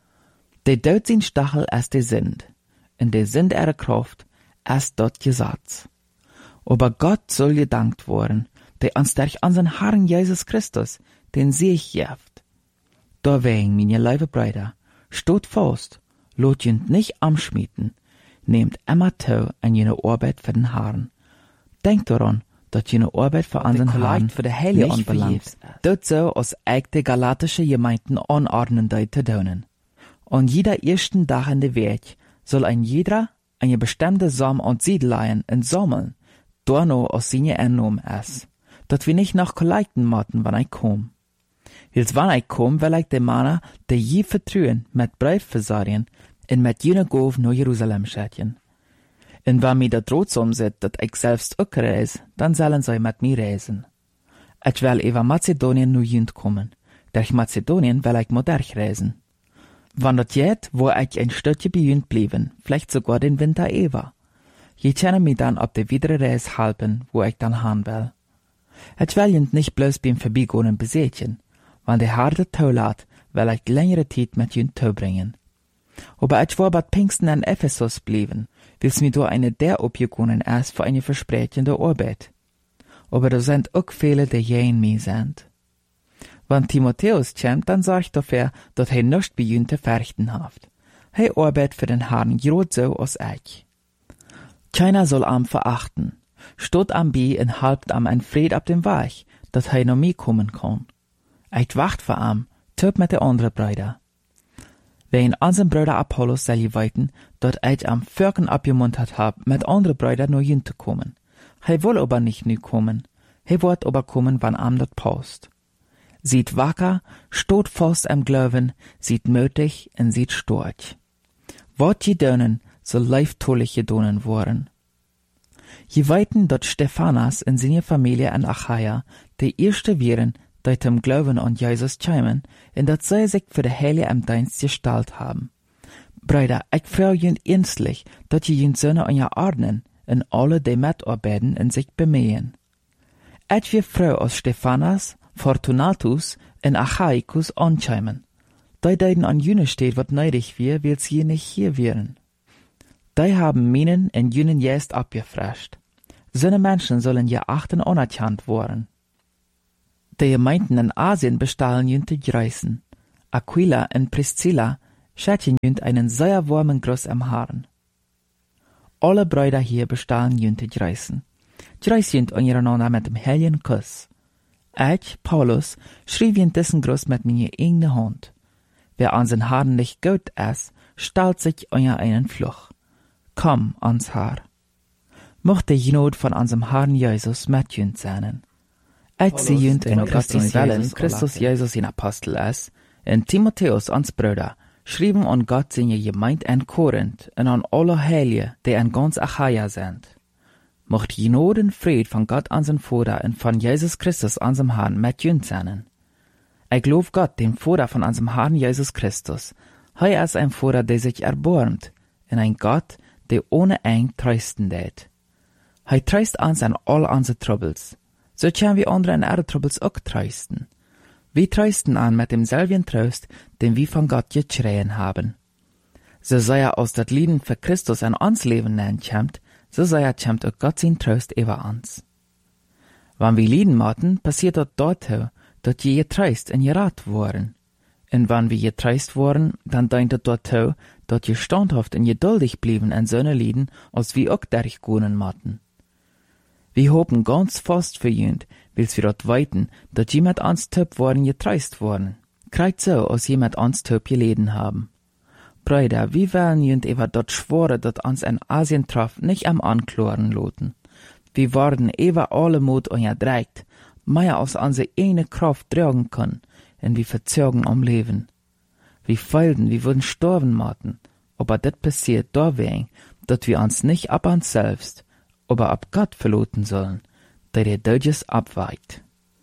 Der Tod sein Stachel ist der Sünd, und der Sünd ihre Kraft ist dort Gesetz. Aber Gott soll gedankt worden, der uns durch unseren Herrn Jesus Christus den Sieg gibt. Deswegen, meine liebe Brüder, steht fest, lot jünd nicht amschmieden, nehmt immer zu an jene Arbeit für den Herrn. Denkt daran, dass jene Arbeit für unseren Herrn für die Heilige anbelangt. Dort so, als ich die galatische Gemeinden anordnen zu tun. Und jeder ersten Tag in der Welt soll ein jeder eine bestimmte Samen und Siedleien entsammeln, dorno aus seine Einnahmen ist. Dat wir nicht nach Kollekten maten, wann ich komm. Wils wann ich komm, will ich de Männer, die je vertrauen, mit Brief versorgen, und mit jene Gov nach Jerusalem schätjen. Und wenn mir dat droht umset, dat ich selbst auch reise, dann sollen sie mit mir reisen. Ich will über Mazedonien nur jünd kommen. Durch Mazedonien will ich moderch reisen. Wann dat jet, wo ich ein Stückchen bei jünd blieben, vielleicht sogar den Winter über. Je können mir dann ab der Wiederreise helfen, wo ich dann hin will. Ich will jünd nicht bloß beim Vorbeigehen besetzen. Wenn der harte Taulat, will ich längere Zeit mit jünd bringen. Aber ich war bei Pfingsten in Ephesus blieben, wils mir da eine der abgegangen ist für eine versprechende Arbeit. Aber da sind auch viele, die je in mir sind. Wenn Timotheus kommt, dann sorgt dafür, dass er nicht bei jünd zu verrichten hat. Er arbeitet für den Herrn gerade so als ich. Keiner soll am verachten. Steht am Bi und halbt am ein Fried ab dem Weg, dass er noch mir kommen kann. Ich wacht für am, töp mit den anderen Brüder. Wegen unserem Bruder Apollos soll ich weiten, dass ich am Völken abgemuntert hab, mit anderen Brüdern noch hin zu kommen. Er will aber nicht nu kommen. Er wird aber kommen, wann am das passt. Sieht wacker, steht fast am Glauben, sieht mutig und sieht storch. Wat je dönen, soll leiftolich gedonen worden. Je weiten, dass Stephanas und seine Familie in Achaia die erste wären, die zum Glauben an Jesus kämen, und dass sie sich für die Heilige im Dienst gestellt haben. Brüder, ich frage jünd ernstlich, dass je jünd Söhne an ihr ordnen, und alle, die mitarbeiten und sich bemühen. Ich wir froh aus Stephanas, Fortunatus und Achaicus ankämen. Die deuten an jüne steht, wat neidig wir, will sie nicht hier wären. Die haben Minen und jünen jest abgefrescht. Seine Menschen sollen ja achten anerkannt worden. Die Gemeinden in Asien bestahlen jünt die Reisen. Aquila und Priscilla schätzen jünt einen sehr warmen Gruß am Haaren. Alle Brüder hier bestahlen jünt die Reisen. Die Reis jünt untereinander mit dem heiligen Kuss. Ich, Paulus, schrieb jünt diesen Gruß mit meiner eigenen Hand. Wer an sein Haaren nicht gut ist, stellt sich unter einen Fluch. Komm ans Haar. Mochte die Not von unserem Herrn Jesus mit jünt sein. Ich sehe jünt in Gottes Willen Christus Jesus in Apostel ist, in Timotheus ans Brüder, schrieben an Gott seine Gemeinde in Korinth und an alle Heilige, die in ganz Achaia sind. Mocht die Not und Fried von Gott unseren Vater und von Jesus Christus unserem Herrn mit jünt sein. Ich glaub Gott, dem Vater von unserem Herrn Jesus Christus. Er ist ein Vater, der sich erbarmt, und ein Gott, der ohne Eng trösten tät. Er tröst uns an all unsere Troubles. So können wir andere in ihre Troubles auch trösten. Wir trösten an mit demselben Trost, den wir von Gott geschrien haben. So sei aus dat Lieden für Christus an uns Leben nennen kommt, so sei kommt auch Gott sein Trost über uns. Wenn wir Lieden machen, passiert dort, dass je getröst und gerat worden. Und wenn wir getröst worden, dann dient es dort, dass je standhaft und geduldig blieben in so Lieden, als wir auch dadurch gehen matten. Wir hoffen ganz fast für jünd, wils wir dort weiten, dass je mit uns töp worden getröst worden. Kreuz so, als je mit uns töp geleden haben. Brüder, wie wollen jünd über dort schwore, dass uns in Asien traf, nicht am Ankloren loten. Wir worden über alle Mut unterdrückt, mehr aus unserer eine Kraft tragen können, und wir verzogen am Leben. Wir feilten, wir würden sterben maten, aber das passiert deswegen, dass wir uns nicht ab uns selbst, aber ab Gott verloten sollen, der Deutsches abweicht.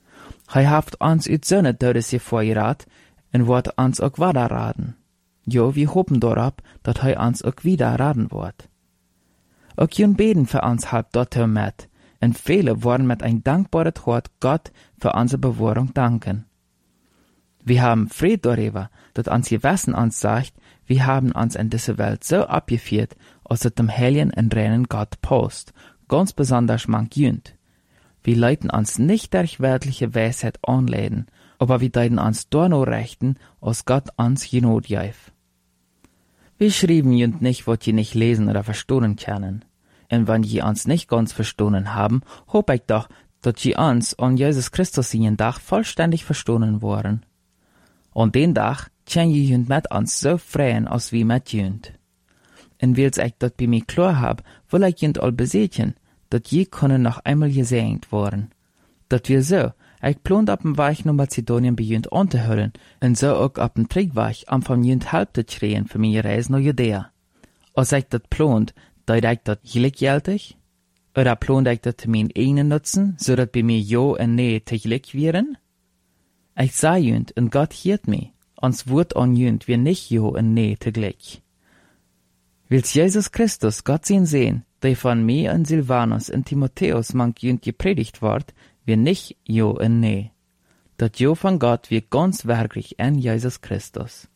Haft uns ut seine Todes vorgerat, und wird uns auch weiter raten. Jo, wir hoffen darauf, dass uns auch wieder raten wird. Auch jün beten für uns halb dort mit, und viele wollen mit ein dankbares Wort Gott für unsere Bewahrung danken. Wir haben Fried darüber, dass uns Gewissen uns sagt, wir haben uns in dieser Welt so abgeführt, als es dem heiligen und reinen Gott passt, ganz besonders manch jünd. Wir leiten uns nicht durch weltliche Weisheit anleiten, aber wir deuten uns da nur rechten, als Gott uns Genot gäf. Wir schrieben jünd nicht, was je nicht lesen oder verstehen können. Und wenn je uns nicht ganz verstanden haben, hoff ich doch, dass je uns an Jesus Christus seinen Tag vollständig verstanden worden. Und den Tag können je jünd mit uns so freien, als wie mit jünd. Und wils ich dat bei mir klar hab, will ich jünd all besetzen, dat je können noch einmal gesegnet worden. Dat wir so, ich plant ab dem Weg nach Mazedonien bei jünd anzuhören, und so auch ab dem Triebweg am von jünd halb zu schreien für meine Reise nach Judäa. Als ich dat plant, deut ich dat gleichgültig? Oder plant ich dat zu meinen eigenen Nutzen, so dat bei mir ja und nee teglich wären? Ich sah jünd, und Gott hielt mich, ans Wort an jünd wir nicht ja und nee teglich. Wils Jesus Christus Gott sein sehen, der von mir und Silvanus und Timotheus manch jünd gepredigt ward, wir nicht ja und nee. Dat ja von Gott wir ganz wirklich in Jesus Christus.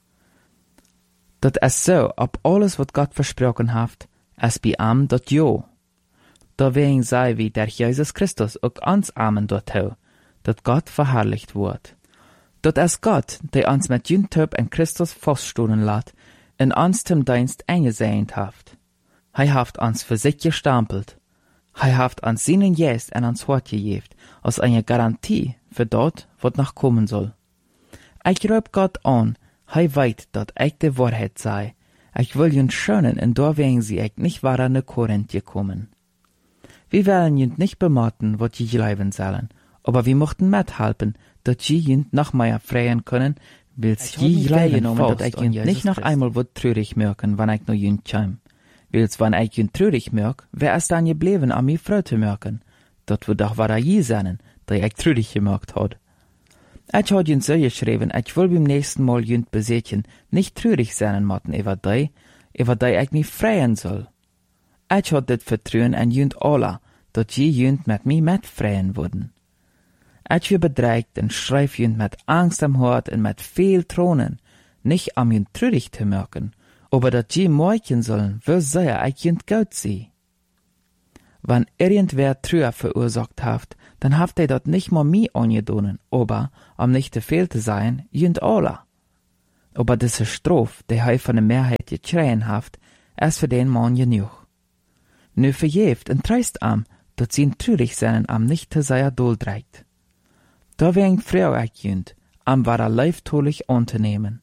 Dat ist so, ob alles, was Gott versprochen hat, es bei ihm dat ja. Deswegen sei wie der Jesus Christus auch uns Amen dort hau, dat Gott verherrlicht wird. Dat ist Gott, der uns mit jünd in Christus feststehen lässt, in uns zum Dienst eingesehnt haft. Haft uns für sich gestampelt. Haft uns seinen Geist an uns Hort gegeben, als eine Garantie für dort, was noch kommen soll. Ich rüb Gott an, weit, dat ich die Wahrheit sei. Ich will jünd schönen, und deswegen sie ich nicht weiter in Korinth gekommen. Wir wollen jünd nicht bematen, wat je bleiben sollen, aber wir mochten mithelfen, dat je jünd noch mehr freien können, wils je bleiben, dat ich jünd nicht noch einmal wat traurig merken, wann ich noch jünd käm. Wils wann ich jünd traurig merk, wer ist dann geblieben, an mir Freude zu merken? Dat wird doch weiter je sein, der ich traurig gemerkt hat. Ich hat jünd so geschrieben, ich will beim nächsten Mal jünd besetzen, nicht traurig sein matten über die ich mich freien soll. Ich hat dit Vertrauen an jünd alle, dat je jünd mit mir mitfreien würden. Ich wir bedreigt und schreib jünd mit Angst am Hort und mit viel Tronen, nicht am jünd traurig zu merken, aber dat je morgen sollen, wo sei ich jünd gut sie. Wenn irgendwer Trauer verursacht haft, dann haft dort nicht mal mi angedonen, aber, am nicht te veel te sein, jünd alle. Aber diese Strof, die hij von der Mehrheit geschreien haft, ist für den Mann genug. Nu verjeft en treist am, dat sie trürig seinen am nicht te seiner Dol dreigt. Da wär ein Frau jünd, am war leiftolig unternehmen.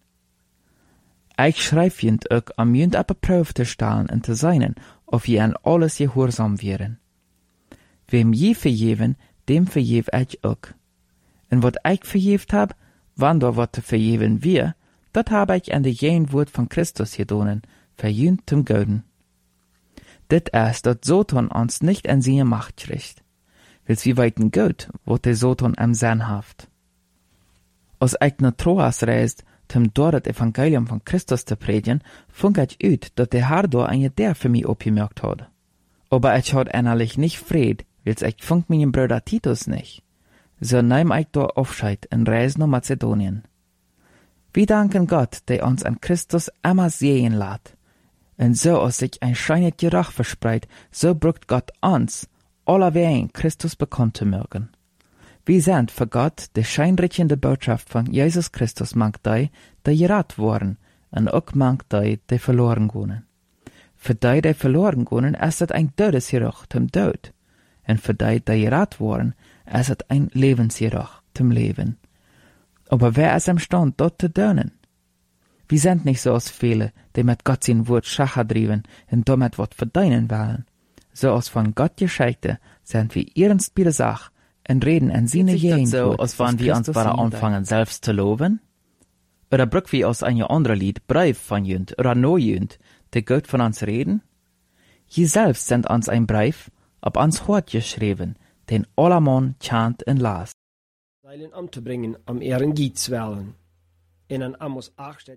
Ich schreib jünd auch am jünd ab Prüf te stellen en te seinen, of je an alles gehorsam wären. Wem je verjeven, dem verjev ich auch. En wat ich verjeft hab, wann da wat te verjeven wir, dat hab ich an de jen Wort von Christus gedonen, verjünd zum Göden. Dit ist, dat Soton uns nicht an seine Macht kriegt. Wils wie weiten Gott, wo der Soton am Sinn haft. Als ich nach Troas reist, zum dort das Evangelium von Christus zu predigen, funk ich ut, dat der Herr da eine der für mich opgemerkt hat. Aber ich hat innerlich nicht Fried, wils ich funk meinen Bruder Titus nicht. So nehm ich da Aufscheid und reis nach Mazedonien. Wir danken Gott, der uns an Christus immer sehen lässt. Und so als sich ein scheinend Gerach verspreit, so brucht Gott uns, allerwein Christus bekannt zu mögen. Wir sind für Gott die scheinrichende Botschaft von Jesus Christus mank die gerat worden, und auch mank die verloren gehen. Für die verloren gehen, ist es ein Todesgerach zum Tod. Und für die gerat worden, ist es ein Lebensgerach zum Leben. Aber wer ist imstand, dort zu dönen? Wir sind nicht so als viele, die mit Gott sein Wort Schacher driven und damit wat verdienen wollen. So als von Gott Gescheite sind wir ernst bei der Sache und reden an seine Jehen. So, als wann wir uns bara anfangen selbst zu loben? Oder brück wir aus einem anderen Lied Brief von jünd oder no jünd, die Gott von uns reden? Je selbst sind uns ein Brief, ob uns Hort geschrieben, den allermann chant und las. Zeilen am te brengen am Ehren Gietswellen. In an Amos 8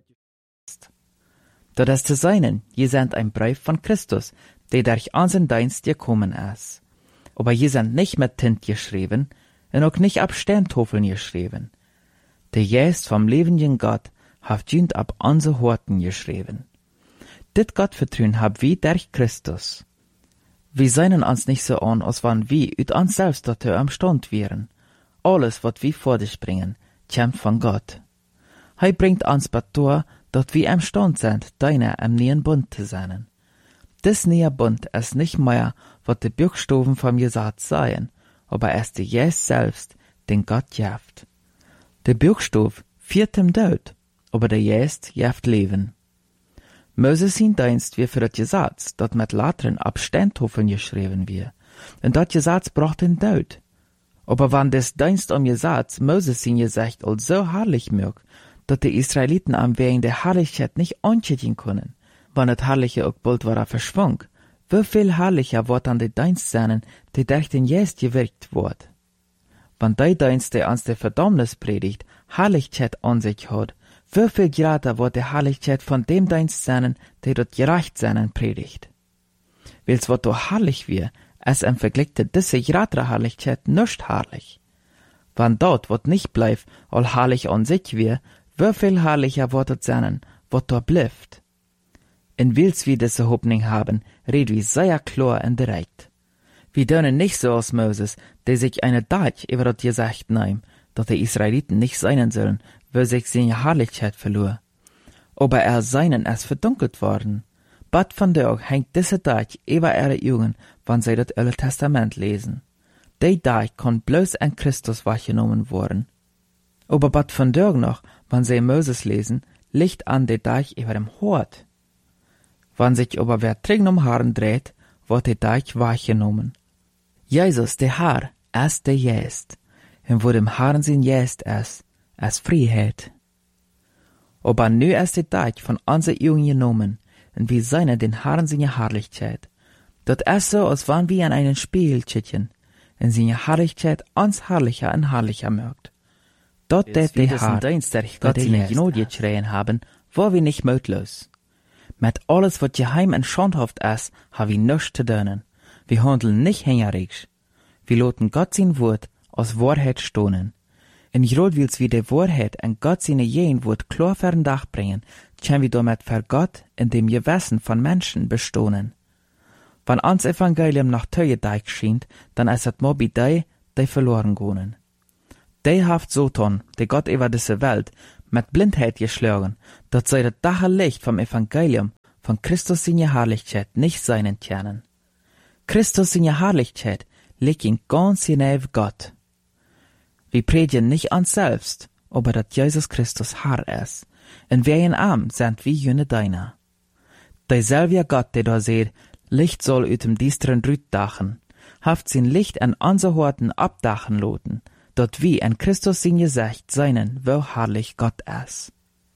Dat is te seinen, je sind ein Brief von Christus, der durch unseren Dienst gekommen ist. Aber je sind nicht mit Tint geschrieben und auch nicht ab Sterntafeln geschrieben. Der Geist vom lebenden Gott hat jünd ab unsere Horten geschrieben. Dit Gottvertrauen hab wir durch Christus. Wir seien uns nicht so an, als wann wir ut uns selbst dazu am Stand wären. Alles, was wir vor dich bringen, kommt von Gott. Hij bringt uns betor, dat wir am Stand sind, deiner am neuen Bund zu sein. Dis neue Bund ist nicht mehr, was die Buchstaben vom Gesetz seien, aber es die Jesus selbst, den Gott jaft. Der Buchstab führt dem Tod, aber der Jesus jaft Leben. Moses sein Dienst wie für das Gesetz, dat mit Latren ab Steintafeln geschrieben wird, und dat Gesetz bracht den Tod. Aber wann des Dienst am Gesetz Moses sein Gesicht als so herrlich mögt, dat die Israeliten am wegen der Herrlichkeit nicht anschätzen können, wann das Herrliche auch bald war verschwung, wie viel herrlicher wird an die Dienst sein, die durch den Jesus gewirkt wird. Wenn der Dienst, der uns der Verdammnis predigt, Herrlichkeit an sich hat, wie viel greater wird die Herrlichkeit von dem Dienst sein, der dort gerecht sein predigt. Weil's wat do herrlich wir, es im Vergleich zu diese greatere Herrlichkeit nicht herrlich. Wenn dort wat nicht bleibt, all herrlich an sich wir, wie viel herrlicher wird es sein, wat da bleibt. In wils wir diese Hoffnung haben, red wir sehr klar und direkt. Wir dürfen nicht so als Moses, der sich eine Dach über das Gesicht nahm, dass die Israeliten nicht sein sollen, weil sich seine Herrlichkeit verlor. Aber seinen ist verdunkelt worden. Bad von der hängt diese Dach über ihre Augen, wenn sie das Alte Testament lesen. Die Dach kann bloß an Christus wahrgenommen worden. Aber bad von der noch, wenn sie Moses lesen, liegt an der Dach über dem Hort. Wenn sich aber wer dringend um Haaren dreht, wird der Dach wahrgenommen. Jesus, der Herr, ist der Jest, und wo dem Herrn sein Jest ist Freiheit. Aber nu ist der Dach von unser Augen genommen, und wir sehen den Herrn seine Herrlichkeit. Das ist so, als wenn wir an einen Spiegel schauen, und seine Herrlichkeit uns herrlicher und herrlicher mögt. Dort der Herr, Gott seine Gnade geschrien haben, war wir nicht mutlos. Mit alles, was geheim und schandhaft ist, haben wir nichts zu tun. Wir handeln nicht hängerig. Wir lassen Gott sein Wort als Wahrheit stohnen. In Grad wils wir die Wahrheit und Gott seine Jen Wort klar für den Dach bringen, können wir damit für Gott in dem Gewissen von Menschen bestohnen. Wenn uns Evangelium nach Teue deich schient, dann ist es mal bei die die verloren gehen. Die haft Satan, die Gott über diese Welt, mit Blindheit geschlagen, dass sie das dache Licht vom Evangelium von Christus in die Herrlichkeit nicht sein können. Christus in die Herrlichkeit liegt in ganz nahe Gott. Wir predigen nicht uns selbst, aber dass Jesus Christus Herr ist, und wir in Arm sind wie jene Deiner. Derselbe Gott, der da seht, Licht soll ut dem düsteren Rüt dachen, haft sein Licht an unser Horten abdachen loten, dort wie in Christus sein Gesicht seinen, wo herrlich Gott ist.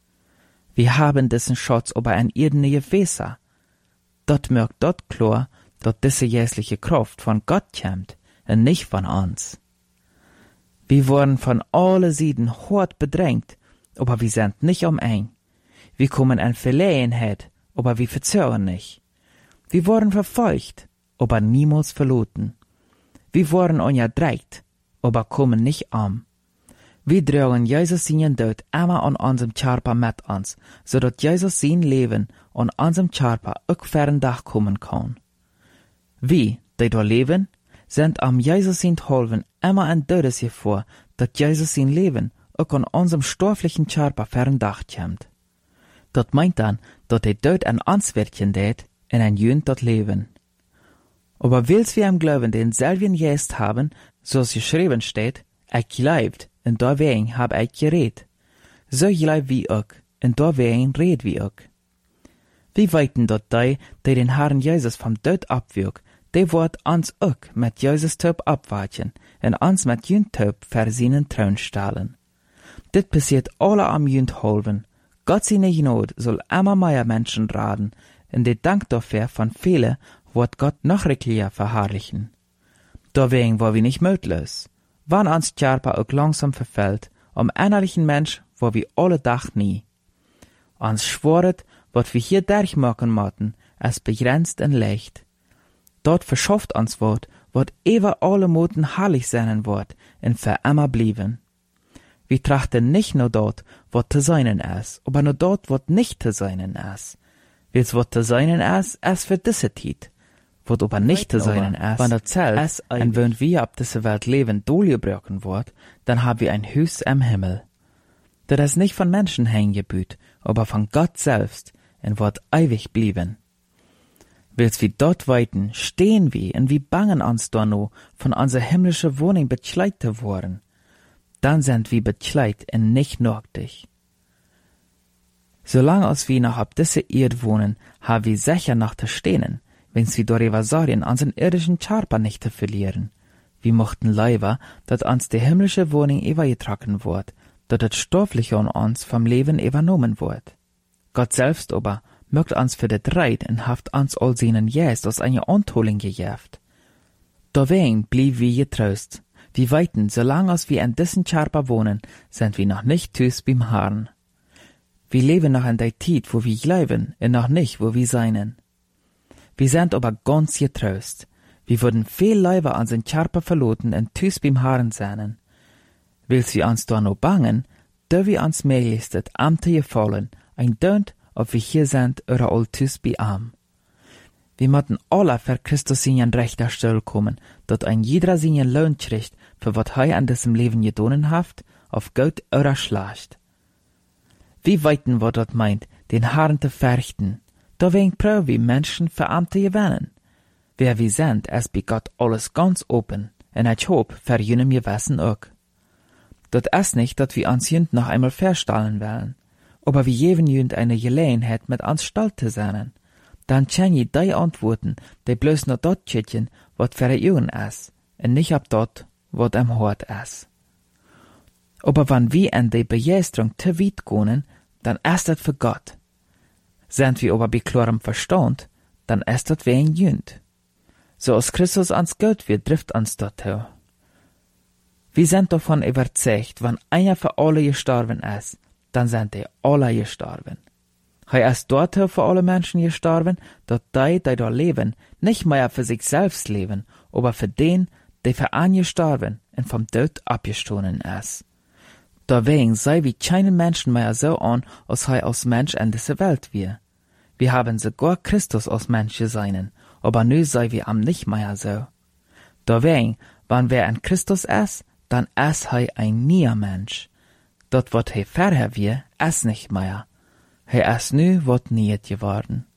Wir haben diesen Schatz aber ein irdene Gefäßer. Dort merkt dort klar, dass diese jährliche Kraft von Gott kommt und nicht von uns. Wir wurden von alle Seiten hart bedrängt, aber wir sind nicht ein. Wir kommen in Verlegenheit, aber wir verzögern nicht. Wir wurden verfolgt, aber niemals verloren. Wir wurden unterdrückt, aber kommen nicht um. Wir tragen Jesus seinen Tod immer an unserem Körper mit uns, so dass Jesus sein Leben an unserem Körper auch für einen Tag kommen kann. Wir, die da leben, sind am Jesus sein Holven immer ein Todesgefahr, dass Jesus sein Leben auch an unserem stofflichen Körper für einen Tag kommt. Das meint dann, dass der Tod an uns wirken tät, in ein Jünd dort leben. Aber wills wir im Glauben denselben Geist haben, so es geschrieben steht, gleibt, und deswegen hab geredet. So gleibt wie auch, und deswegen red wie auch. Wir weiten dort die den Herrn Jesus vom Tod abwirkt, die wird uns auch mit Jesus Tod abwarten, und uns mit Jünd Tod für seinen Thron stellen. Dit passiert alle am Jünd holven. Gott seine Gnade soll immer mehr Menschen raten, und der Dank dafür von vielen wird Gott noch reichlicher verherrlichen. Deswegen war wir nicht möglich. Wann uns Körper auch langsam verfällt, innerlichen Mensch war wir alle Tag nie. Uns schworet, was wir hier durchmachen mochten, es begrenzt und leicht. Dort verschafft uns wird ewer alle Moten herrlich sein wird und für immer blieben. Wir trachten nicht nur dort, was zu seinen ist, aber nur dort, was nicht zu seinen ist. Wils was zu seinen ist für diese Zeit. Was aber nicht zu seinen ist, wenn das Zelt, und wenn wir ab dieser Welt leben, durchgebrochen wird, dann haben wir ein Haus im Himmel. Das ist nicht von Menschen hängengebüht, aber von Gott selbst, und wird ewig blieben. Wils wir dort weiten, stehen wir, und wir bangen uns da no, von unserer himmlischen Wohnung bekleidet zu worden. Dann sind wir bekleidet und nicht nötig. Solange als wir noch ab dieser Erde wohnen, haben wir sicher noch zu stehen, wenn's wir darüber sorgen, unseren irdischen Körper nicht zu verlieren. Wir mochten leider, dass uns die himmlische Wohnung übergetragen wird, dass das stoffliche an uns vom Leben übernommen wird. Gott selbst aber mögt uns für das Reit und haft uns all seinen Geist aus einer Antoling gejäft. Deswegen blieb wir getrost. Wir weiten, solange als wir in diesen Körper wohnen, sind wir noch nicht tüß beim Herrn. Wir leben noch in der Zeit, wo wir leben, und noch nicht, wo wir seien. Wir sind aber ganz getrost. Wir würden viel lieber unseren Körper verloten und tüß beim Herrn sein. Willst wir uns da noch bangen, da wir uns möglichst das Amte gefallen, ein Dönt, ob wir hier sind oder all tüß bei am. Wir möchten alle für Christus in ein rechter Stelle kommen, dass ein jeder seinen Lohn kriegt, für was er an diesem Leben getan hat, auf gut oder schlecht. Wie weiten wir dort meint, den Herrn zu fürchten, deswegen brauchen wir Menschen für Amte gewinnen. Wer wir sind, ist bei Gott alles ganz open, und ich hoffe, für jenem Gewissen auch. Das ist nicht, dass wir uns jünd noch einmal verstellen wollen, aber wir geben jünd eine Gelegenheit, mit uns stolz zu sein. Dann können je die antworten, die bloß nur dort schützen, was für ihnen ist, und nicht ab dort, was am Hort ist. Aber wenn wir in die Begeisterung zu weit gehen, dann ist das für Gott. Sind wir aber bei klarem Verstand, dann ist das wegen Jünd. So als Christus ans Gott wird, trifft uns dazu. Wir sind davon überzeugt, wenn einer für alle gestorben ist, dann sind die alle gestorben. Er ist dort für alle Menschen gestorben, dass die da leben, nicht mehr für sich selbst leben, aber für den, der für einen gestorben und vom Tod abgestoßen ist. Deswegen sei wir keinen Menschen mehr so an, als er als Mensch in dieser Welt wir. Wir haben sogar Christus als Mensch gesehen, aber nu sei wir am nicht mehr so. Deswegen, Wann wer in Christus ist, dann ist hei ein neuer Mensch. Dort wat hei vorher wie, ist nicht mehr. Hei ist nu wat niet geworden.